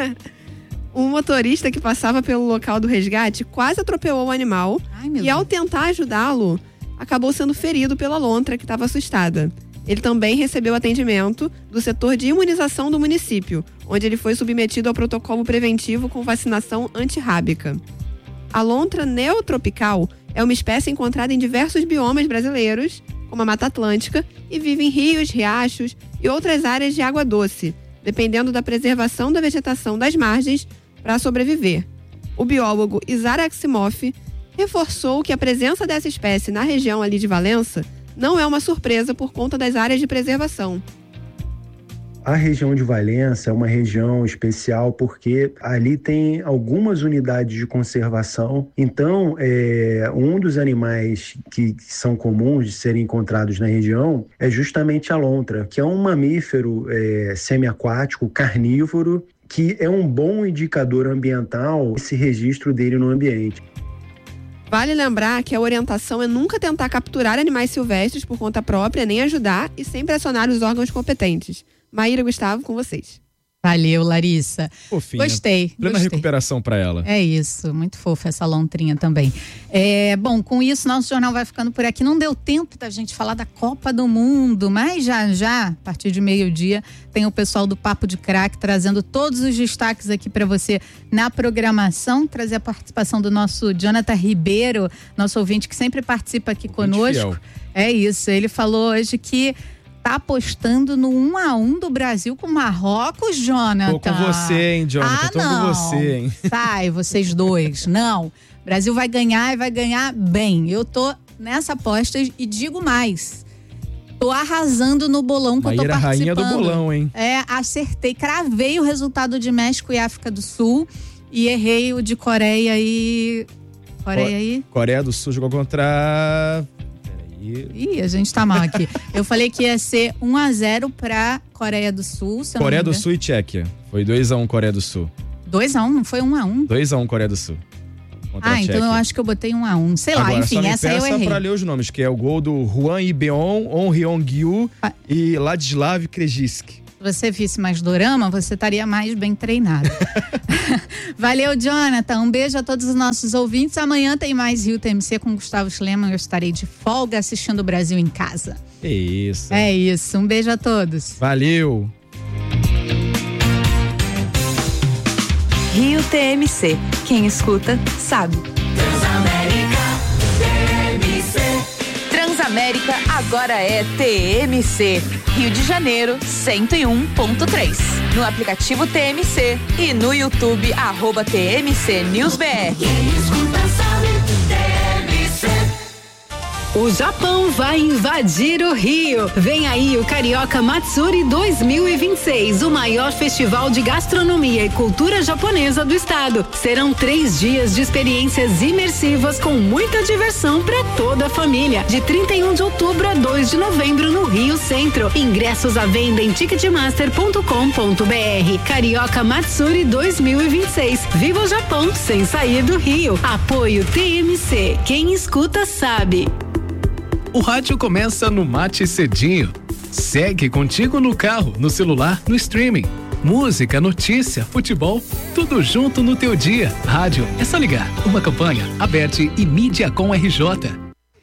Um motorista que passava pelo local do resgate quase atropelou o animal. Ai, meu e Deus. ao tentar ajudá-lo, acabou sendo ferido pela lontra, que estava assustada. Ele também recebeu atendimento do setor de imunização do município, onde ele foi submetido ao protocolo preventivo com vacinação antirrábica. A lontra neotropical é uma espécie encontrada em diversos biomas brasileiros, como a Mata Atlântica, e vive em rios, riachos e outras áreas de água doce, dependendo da preservação da vegetação das margens para sobreviver. O biólogo Isaac Asimov reforçou que a presença dessa espécie na região ali de Valença não é uma surpresa por conta das áreas de preservação. A região de Valença é uma região especial porque ali tem algumas unidades de conservação. Então, é, um dos animais que são comuns de serem encontrados na região é justamente a lontra, que é um mamífero é, semiaquático, carnívoro, que é um bom indicador ambiental, esse registro dele no ambiente. Vale lembrar que a orientação é nunca tentar capturar animais silvestres por conta própria, nem ajudar, e sempre acionar os órgãos competentes. Maíra, Gustavo, com vocês. Valeu, Larissa. Fofinha. Gostei. Plena gostei. recuperação pra ela. É isso, muito fofa essa lontrinha também. É, bom, com isso, nosso jornal vai ficando por aqui. Não deu tempo da gente falar da Copa do Mundo, mas já já, a partir de meio-dia, tem o pessoal do Papo de Craque trazendo todos os destaques aqui para você na programação, trazer a participação do nosso Jonathan Ribeiro, nosso ouvinte que sempre participa aqui conosco. Fiel. É isso, ele falou hoje que tá apostando no um a um do Brasil com Marrocos, Jonathan. Tô com você, hein, Jonathan? Ah, Tô não. com você, hein? Sai, vocês dois. Não. O Brasil vai ganhar e vai ganhar bem. Eu tô nessa aposta e digo mais. Tô arrasando no bolão que Maíra, eu tô participando. rainha do bolão, hein? É, acertei. Cravei o resultado de México e África do Sul e errei o de Coreia e... Coreia e... Coreia do Sul jogou contra... Ih, a gente tá mal aqui. Eu falei que ia ser um a zero pra Coreia do Sul. Se eu Coreia não me do engano. Sul e Tchequia. Foi dois a um Coreia do Sul. dois a um, não foi um a um? dois a um Coreia do Sul. Contra a Ah, então Tchequia. eu acho que eu botei um a um. Sei lá, Agora, enfim, só me essa aí eu peça errei. pra ler os nomes, que é o gol do Juan Ibeon, On Ryong-gyu Ah. e Ladislav Krejcik. Se você visse mais dorama, você estaria mais bem treinado. Valeu, Jonathan. Um beijo a todos os nossos ouvintes. Amanhã tem mais Rio T M C com Gustavo Schleman. Eu estarei de folga assistindo o Brasil em casa. É isso. É isso. Um beijo a todos. Valeu. Rio T M C. Quem escuta, sabe. Transamérica T M C. Transamérica agora é T M C. Rio de Janeiro, cento e um ponto três. No aplicativo T M C e no YouTube, arroba T M C News B R. Quem escuta sabe, T M C. O Japão vai invadir o Rio. Vem aí o Carioca Matsuri dois mil e vinte e seis, o maior festival de gastronomia e cultura japonesa do estado. Serão três dias de experiências imersivas com muita diversão para toda a família. De trinta e um de outubro a dois de novembro no Rio Centro. Ingressos à venda em ticketmaster ponto com ponto b r. Carioca Matsuri dois mil e vinte e seis. Viva o Japão sem sair do Rio. Apoio T M C. Quem escuta sabe. O rádio começa no Mate Cedinho. Segue contigo no carro, no celular, no streaming. Música, notícia, futebol, tudo junto no teu dia. Rádio, é só ligar. Uma campanha, Aberte e Mídia com R J.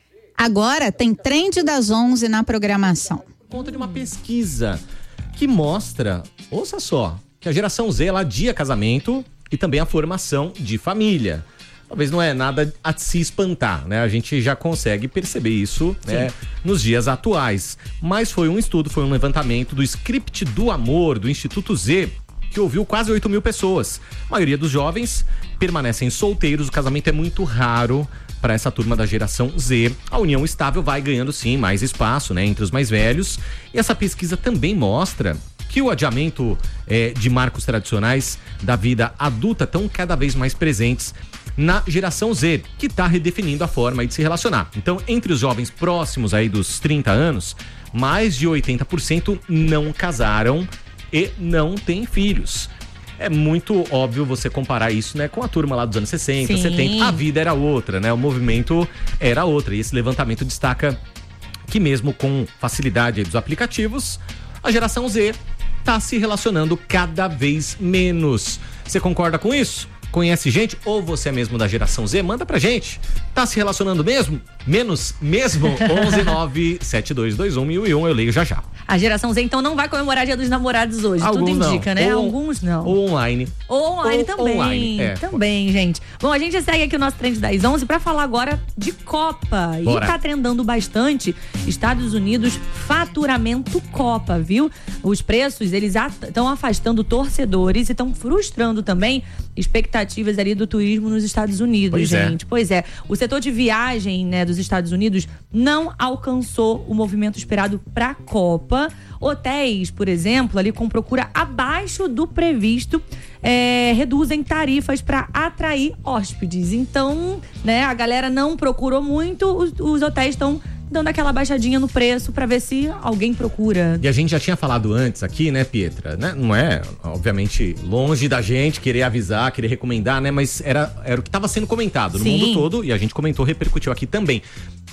Agora tem Trend das onze na programação. Por conta de uma pesquisa que mostra, ouça só, que a geração Z ela adia casamento e também a formação de família. Talvez não é nada a se espantar, né? A gente já consegue perceber isso, né, nos dias atuais. Mas foi um estudo, foi um levantamento do Script do Amor, do Instituto Z, que ouviu quase oito mil pessoas. A maioria dos jovens permanecem solteiros, o casamento é muito raro para essa turma da geração Z. A união estável vai ganhando, sim, mais espaço, né, entre os mais velhos. E essa pesquisa também mostra que o adiamento é, de marcos tradicionais da vida adulta estão cada vez mais presentes na geração Z, que está redefinindo a forma aí de se relacionar. Então, entre os jovens próximos aí dos trinta anos, mais de oitenta por cento não casaram e não têm filhos. É muito óbvio você comparar isso, né, com a turma lá dos anos sessenta, Sim. setenta. A vida era outra, né? O movimento era outra. E esse levantamento destaca que mesmo com facilidade aí dos aplicativos, a geração Z está se relacionando cada vez menos. Você concorda com isso? Conhece gente? Ou você é mesmo da geração Z? Manda pra gente. Tá se relacionando mesmo? Menos mesmo? onze nove sete dois dois um mil e um, eu leio já já. A geração Z, então, não vai comemorar Dia dos Namorados hoje. Alguns Tudo indica, não. né? Ou- Alguns não. Ou online. Ou online Ou também. online, é. Também, gente. Bom, a gente segue aqui o nosso Trend das onze pra falar agora de Copa. Bora. E tá trendando bastante Estados Unidos faturamento Copa, viu? Os preços, eles estão afastando torcedores e estão frustrando também expectativas ali do turismo nos Estados Unidos, Pois é. gente. Pois é. O setor de viagem, né, dos Estados Unidos não alcançou o movimento esperado pra Copa. Hotéis, por exemplo, ali com procura abaixo do previsto, é, reduzem tarifas para atrair hóspedes. Então, né, a galera não procurou muito, os, os hotéis estão dando aquela baixadinha no preço para ver se alguém procura. E a gente já tinha falado antes aqui, né, Pietra? Né? Não é, obviamente, longe da gente querer avisar, querer recomendar, né? Mas era, era o que estava sendo comentado no Sim. mundo todo e a gente comentou, repercutiu aqui também.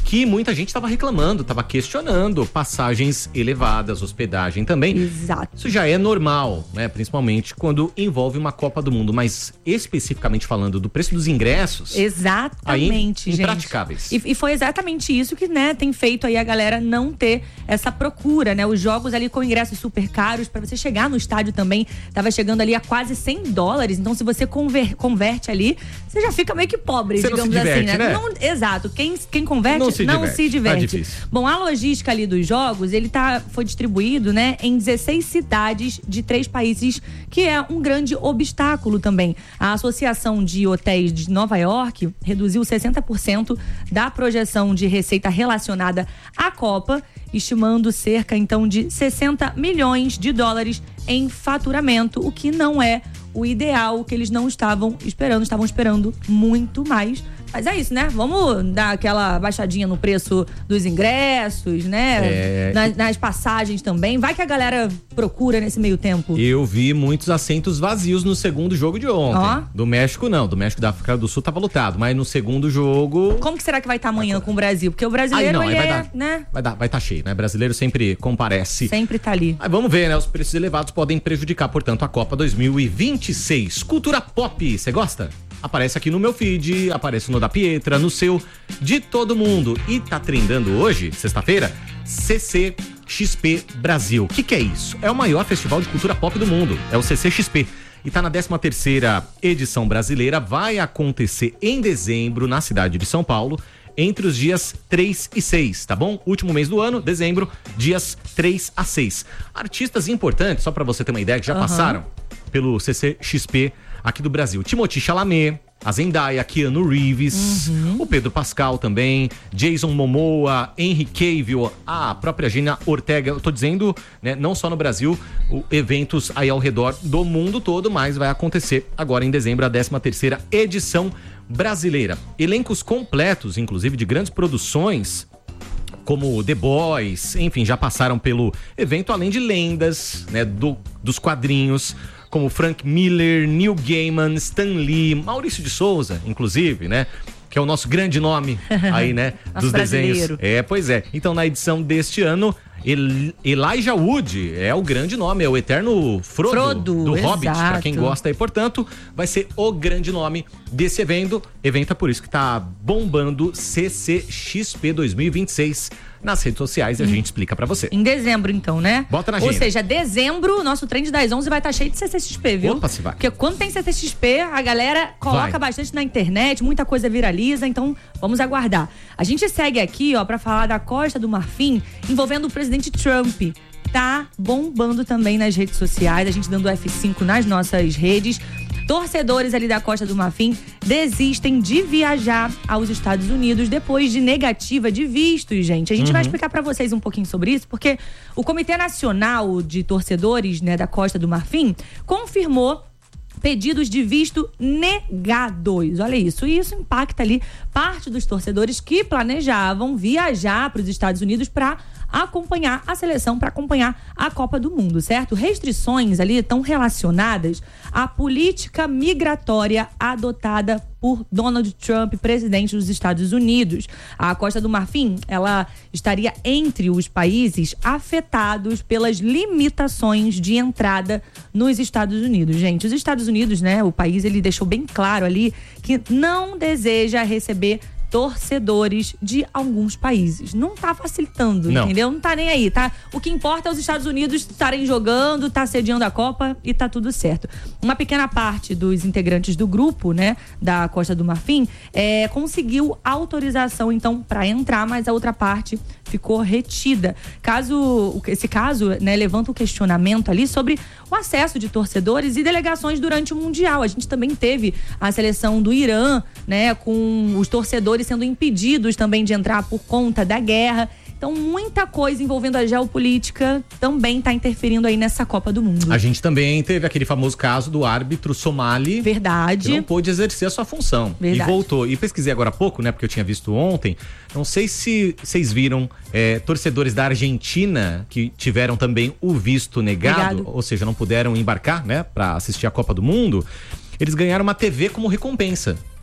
que muita gente estava reclamando, estava questionando passagens elevadas, hospedagem também. Exato. Isso já é normal, né? Principalmente quando envolve uma Copa do Mundo, mas especificamente falando do preço dos ingressos, exatamente, aí, gente. impraticáveis. E, e foi exatamente isso que, né, tem feito aí a galera não ter essa procura, né? Os jogos ali com ingressos super caros, para você chegar no estádio também, tava chegando ali a quase cem dólares. Então, se você conver, converte ali, você já fica meio que pobre, você digamos não se diverte, assim, né? né? Não, exato. Quem, quem converte não se não diverte. se diverte. Tá difícil. Bom, a logística ali dos jogos, ele tá, foi distribuído, né, em dezesseis cidades de três países, que é um grande obstáculo também. A Associação de Hotéis de Nova York reduziu sessenta por cento da projeção de receita relacionada à Copa, estimando cerca, então, de sessenta milhões de dólares em faturamento, o que não é o ideal, que eles não estavam esperando, estavam esperando muito mais. Mas é isso, né? Vamos dar aquela baixadinha no preço dos ingressos, né? É... Nas, nas passagens também. Vai que a galera procura nesse meio tempo. Eu vi muitos assentos vazios no segundo jogo de ontem. Ó. Do México não, do México da África do Sul tava lotado, mas no segundo jogo... Como que será que vai estar amanhã com o Brasil? Porque o brasileiro, Aí não, ele aí vai é, dar, né? Vai dar, vai estar cheio, né? Brasileiro sempre comparece. Sempre tá ali. Aí vamos ver, né? Os preços elevados podem prejudicar, portanto, a Copa dois mil e vinte e seis. Cultura pop, você gosta? Aparece aqui no meu feed, aparece no da Pietra, no seu, de todo mundo. E tá trendando hoje, sexta-feira, C C X P Brasil. O que que é isso? É o maior festival de cultura pop do mundo, é o C C X P. E tá na décima terceira edição brasileira, vai acontecer em dezembro, na cidade de São Paulo, entre os dias três e seis, tá bom? Último mês do ano, dezembro, dias três a seis. Artistas importantes, só pra você ter uma ideia, que já Uhum. passaram pelo C C X P aqui do Brasil. Timothée Chalamet, a Zendaya, Keanu Reeves, Uhum. o Pedro Pascal também, Jason Momoa, Henry Cavill, a própria Gina Ortega. Eu tô dizendo, né, não só no Brasil, o, eventos aí ao redor do mundo todo, mas vai acontecer agora em dezembro a décima terceira edição brasileira. Elencos completos, inclusive de grandes produções, como The Boys, enfim, já passaram pelo evento, além de lendas, né, do, dos quadrinhos, como Frank Miller, Neil Gaiman, Stan Lee, Maurício de Souza, inclusive, né? Que é o nosso grande nome aí, né? Nosso dos desenhos. brasileiro. É, pois é. Então, na edição deste ano, El- Elijah Wood é o grande nome, é o eterno Frodo, Frodo, do Hobbit, exato. pra quem gosta aí. Portanto, vai ser o grande nome desse evento. Evento é por isso que tá bombando C C X P dois mil e vinte e seis nas redes sociais e a gente explica pra você. Em dezembro, então, né? Bota na Ou agenda. seja, dezembro, nosso trend das onze vai estar cheio de C C X P, viu? Opa, se vai. Porque quando tem C C X P, a galera coloca Vai. bastante na internet, muita coisa viraliza, então vamos aguardar. A gente segue aqui, ó, pra falar da Costa do Marfim, envolvendo o presidente Trump. Tá bombando também nas redes sociais, a gente dando F cinco nas nossas redes. Torcedores ali da Costa do Marfim desistem de viajar aos Estados Unidos depois de negativa de vistos, gente. A gente Uhum. vai explicar pra vocês um pouquinho sobre isso, porque o Comitê Nacional de Torcedores, né, da Costa do Marfim confirmou pedidos de visto negados. Olha isso. E isso impacta ali parte dos torcedores que planejavam viajar para os Estados Unidos para acompanhar a seleção, para acompanhar a Copa do Mundo, certo? Restrições ali estão relacionadas à política migratória adotada por Donald Trump, presidente dos Estados Unidos. A Costa do Marfim, ela estaria entre os países afetados pelas limitações de entrada nos Estados Unidos. Gente, os Estados Unidos, né, o país, ele deixou bem claro ali que não deseja receber torcedores de alguns países. Não tá facilitando, Não. entendeu? Não tá nem aí, tá? O que importa é os Estados Unidos estarem jogando, tá sediando a Copa e tá tudo certo. Uma pequena parte dos integrantes do grupo, né, da Costa do Marfim, é, conseguiu autorização, então, para entrar, mas a outra parte ficou retida. Caso, esse caso, né, levanta o questionamento ali sobre o acesso de torcedores e delegações durante o Mundial. A gente também teve a seleção do Irã, né, com os torcedores sendo impedidos também de entrar por conta da guerra. Então, muita coisa envolvendo a geopolítica também está interferindo aí nessa Copa do Mundo. A gente também teve aquele famoso caso do árbitro somali. Verdade. Que não pôde exercer a sua função. Verdade. E voltou. E pesquisei agora há pouco, né? Porque eu tinha visto ontem. Não sei se vocês viram é, torcedores da Argentina que tiveram também o visto negado, Negado. ou seja, não puderam embarcar, né? Pra assistir a Copa do Mundo. Eles ganharam uma T V como recompensa.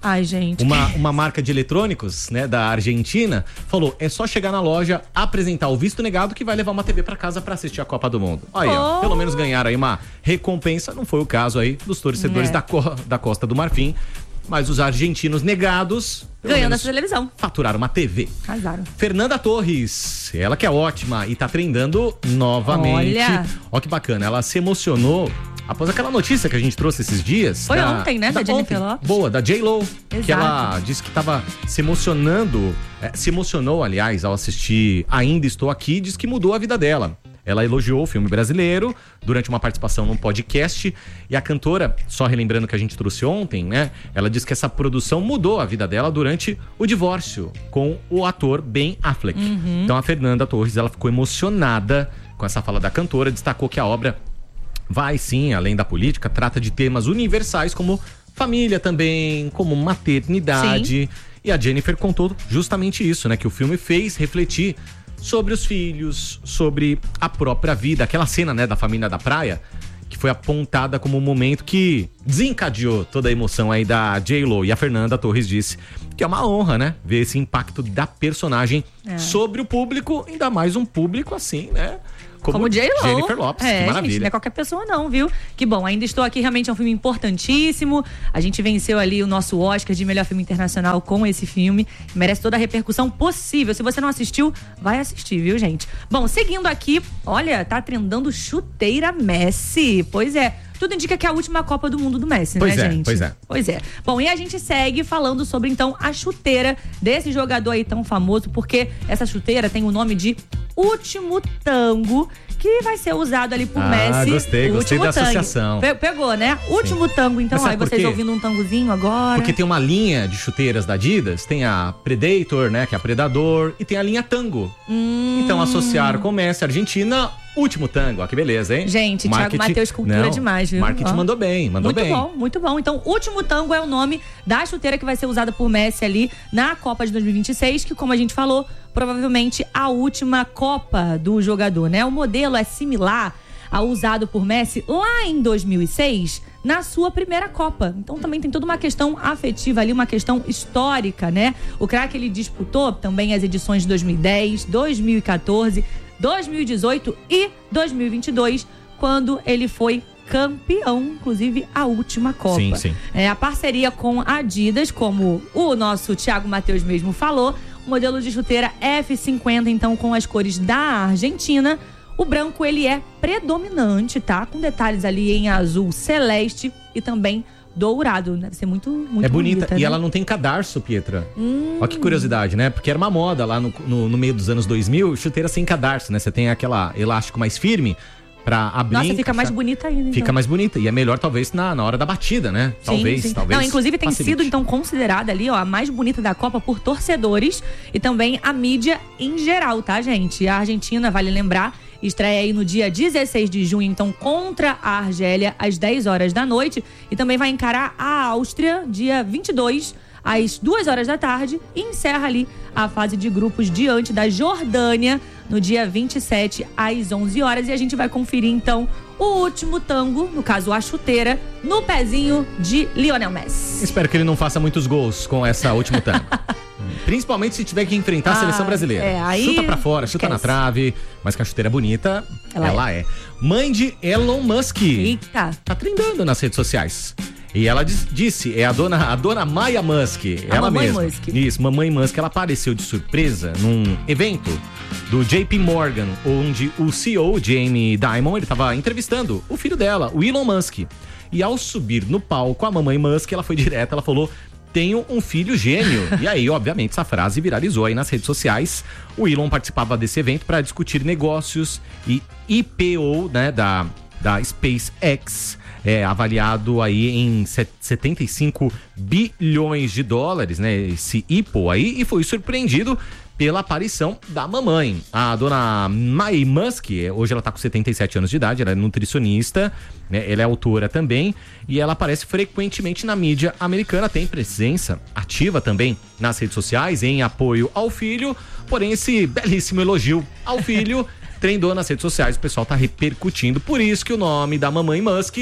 Ai, gente. Uma, uma marca de eletrônicos, né, da Argentina, falou, é só chegar na loja, apresentar o visto negado que vai levar uma T V pra casa pra assistir a Copa do Mundo. Aí, Oh. ó, pelo menos ganharam aí uma recompensa, não foi o caso aí dos torcedores É. da, co- da Costa do Marfim, mas os argentinos negados, pelo Ganhando menos, essa televisão. faturaram uma T V. Casaram. Fernanda Torres, ela que é ótima e tá treinando novamente. Olha. Ó que bacana, ela se emocionou após aquela notícia que a gente trouxe esses dias. Foi ontem, né, da Jennifer ontem. Lopez. Boa, da J-Lo. Que Exato. ela disse que tava se emocionando, é, se emocionou, aliás, ao assistir Ainda Estou Aqui, diz que mudou a vida dela. Ela elogiou o filme brasileiro durante uma participação num podcast e a cantora, só relembrando que a gente trouxe ontem, né? Ela disse que essa produção mudou a vida dela durante o divórcio com o ator Ben Affleck. Uhum. Então a Fernanda Torres, ela ficou emocionada com essa fala da cantora, destacou que a obra vai sim, além da política, trata de temas universais como família também, como maternidade. E a Jennifer contou justamente isso, né? Que o filme fez refletir sobre os filhos, sobre a própria vida. Aquela cena, né, da família da praia, que foi apontada como um momento que desencadeou toda a emoção aí da J-Lo. E a Fernanda Torres disse que é uma honra, né, ver esse impacto da personagem É. sobre o público, ainda mais um público assim, né? Como, J-Lo. Jennifer Lopes, é, que maravilha. Gente, não é qualquer pessoa não, viu? Que bom, Ainda Estou Aqui, realmente é um filme importantíssimo. A gente venceu ali o nosso Oscar de melhor filme internacional com esse filme. Merece toda a repercussão possível. Se você não assistiu, vai assistir, viu, gente? Bom, seguindo aqui, olha, tá trendando chuteira Messi. Pois é. Tudo indica que é a última Copa do Mundo do Messi, Pois né, é, gente? pois é. Pois é. Bom, e a gente segue falando sobre, então, a chuteira desse jogador aí tão famoso, porque essa chuteira tem o nome de Último Tango, que vai ser usado ali por Ah, Messi. gostei, O gostei Último da Tango. associação. Pe- Pegou, né? Último Tango, então. Mas sabe Aí por vocês quê? ouvindo um tangozinho agora. Porque tem uma linha de chuteiras da Adidas, tem a Predator, né, que é a Predador, e tem a linha Tango. Hum. Então associaram com o Messi, Argentina, Último Tango. Ó, que beleza, hein? Gente, Thiago Matheus, cultura Não, demais, viu? Marketing Ó. mandou bem, mandou muito bem. bom, muito bom. Então, Último Tango é o nome da chuteira que vai ser usada por Messi ali na Copa de dois mil e vinte e seis, que, como a gente falou, provavelmente a última Copa do jogador, né? O modelo é similar ao usado por Messi lá em dois mil e seis, na sua primeira Copa. Então também tem toda uma questão afetiva ali, uma questão histórica, né? O craque, ele disputou também as edições de dois mil e dez, dois mil e quatorze, dois mil e dezoito e dois mil e vinte e dois, quando ele foi campeão, inclusive a última Copa. Sim, sim. É, a parceria com a Adidas, como o nosso Thiago Matheus mesmo falou, o modelo de chuteira F cinquenta, então, com as cores da Argentina. O branco, ele é predominante, tá? Com detalhes ali em azul celeste e também dourado. Deve ser muito, muito é bonita. bonita, E né? ela não tem cadarço, Pietra. Hum. Olha que curiosidade, né? Porque era uma moda lá no, no, no meio dos anos dois mil, chuteira sem cadarço, né? Você tem aquela elástico mais firme pra abrir. Nossa, fica encaixar. mais bonita ainda. Então. Fica mais bonita. E é melhor, talvez, na, na hora da batida, né? Sim, Talvez, sim. talvez. Não, inclusive tem facilite. sido, então, considerada ali, ó, a mais bonita da Copa por torcedores e também a mídia em geral, tá, gente? A Argentina, vale lembrar, estreia aí no dia dezesseis de junho, então, contra a Argélia, às dez horas da noite. E também vai encarar a Áustria, dia vinte e dois, às duas horas da tarde. E encerra ali a fase de grupos diante da Jordânia, no dia vinte e sete, às onze horas. E a gente vai conferir, então, o último tango, no caso a chuteira, no pezinho de Lionel Messi. Espero que ele não faça muitos gols com essa última tango. Principalmente se tiver que enfrentar a Ah, seleção brasileira. é, aí Chuta pra fora, chuta na esquece. trave. Mas que a chuteira é bonita, Ela ela, é. Mãe de Elon Musk. Eita. Tá trendando nas redes sociais. E ela diz- disse, é a dona, a dona Maya Musk, A ela mamãe mesma. Musk. Isso, mamãe Musk, ela apareceu de surpresa num evento do J P Morgan, onde o C E O, Jamie Dimon, ele tava entrevistando o filho dela, o Elon Musk. E ao subir no palco, a mamãe Musk, ela foi direta, ela falou: tenho um filho gêmeo. E aí, obviamente, essa frase viralizou aí nas redes sociais. O Elon participava desse evento para discutir negócios e I P O, né, da, da SpaceX, é, avaliado aí em setenta e cinco bilhões de dólares, né, esse I P O aí, e foi surpreendido pela aparição da mamãe. A dona Mai Musk, hoje ela tá com setenta e sete anos de idade, ela é nutricionista, né? Ela é autora também, e ela aparece frequentemente na mídia americana, tem presença ativa também nas redes sociais em apoio ao filho, porém esse belíssimo elogio ao filho trendou nas redes sociais, o pessoal tá repercutindo, por isso que o nome da mamãe Musk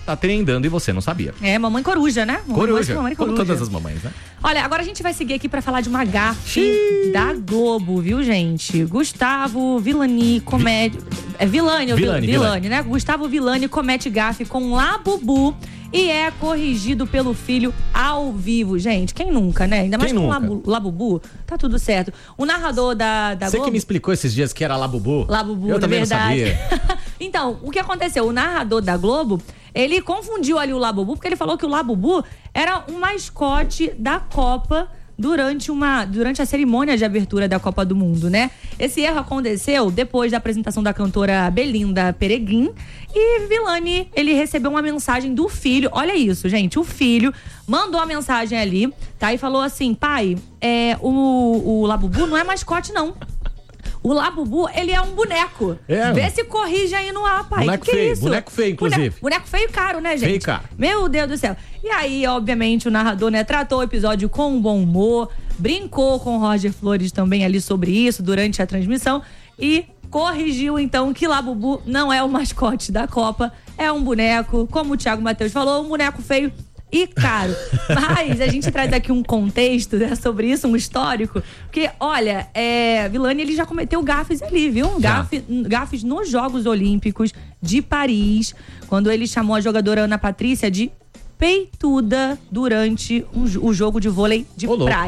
tá treinando e você não sabia. É, mamãe coruja, né? Coruja, Mamãe como coruja. todas as mamães, né? Olha, agora a gente vai seguir aqui pra falar de uma gafe da Globo, viu, gente? Gustavo Villani comete... É Villani, ou Villani, Villani, Villani. né? Gustavo Villani comete gafe com Labubu e é corrigido pelo filho ao vivo. Gente, quem nunca, né? Ainda mais Quem com nunca? Labu, Labubu, tá tudo certo. O narrador da, da Você Globo... que me explicou esses dias que era Labubu. Labubu, Eu na também verdade. não sabia. Então, o que aconteceu? O narrador da Globo, ele confundiu ali o Labubu, porque ele falou que o Labubu era um mascote da Copa durante, uma, durante a cerimônia de abertura da Copa do Mundo, né? Esse erro aconteceu depois da apresentação da cantora Belinda Pereguin e Villani, ele recebeu uma mensagem do filho, olha isso, gente, o filho mandou a mensagem ali, tá? E falou assim, pai, é, o, o Labubu não é mascote, não. O Labubu, ele é um boneco. É. Vê se corrige aí no ar, pai. Boneco que que é feio, isso? boneco feio, inclusive. Boneco, boneco feio e caro, né, gente? Feio e caro. Meu Deus do céu. E aí, obviamente, o narrador, né, tratou o episódio com um bom humor, brincou com o Roger Flores também ali sobre isso durante a transmissão e corrigiu, então, que Labubu não é o mascote da Copa, é um boneco, como o Thiago Matheus falou, um boneco feio e caro. Mas a gente traz aqui um contexto, né, sobre isso, um histórico, porque, olha, é, Villani, ele já cometeu gafes ali, viu? Gafe, gafes nos Jogos Olímpicos de Paris, quando ele chamou a jogadora Ana Patrícia de peituda durante um, o jogo de vôlei de Ô, louco. praia.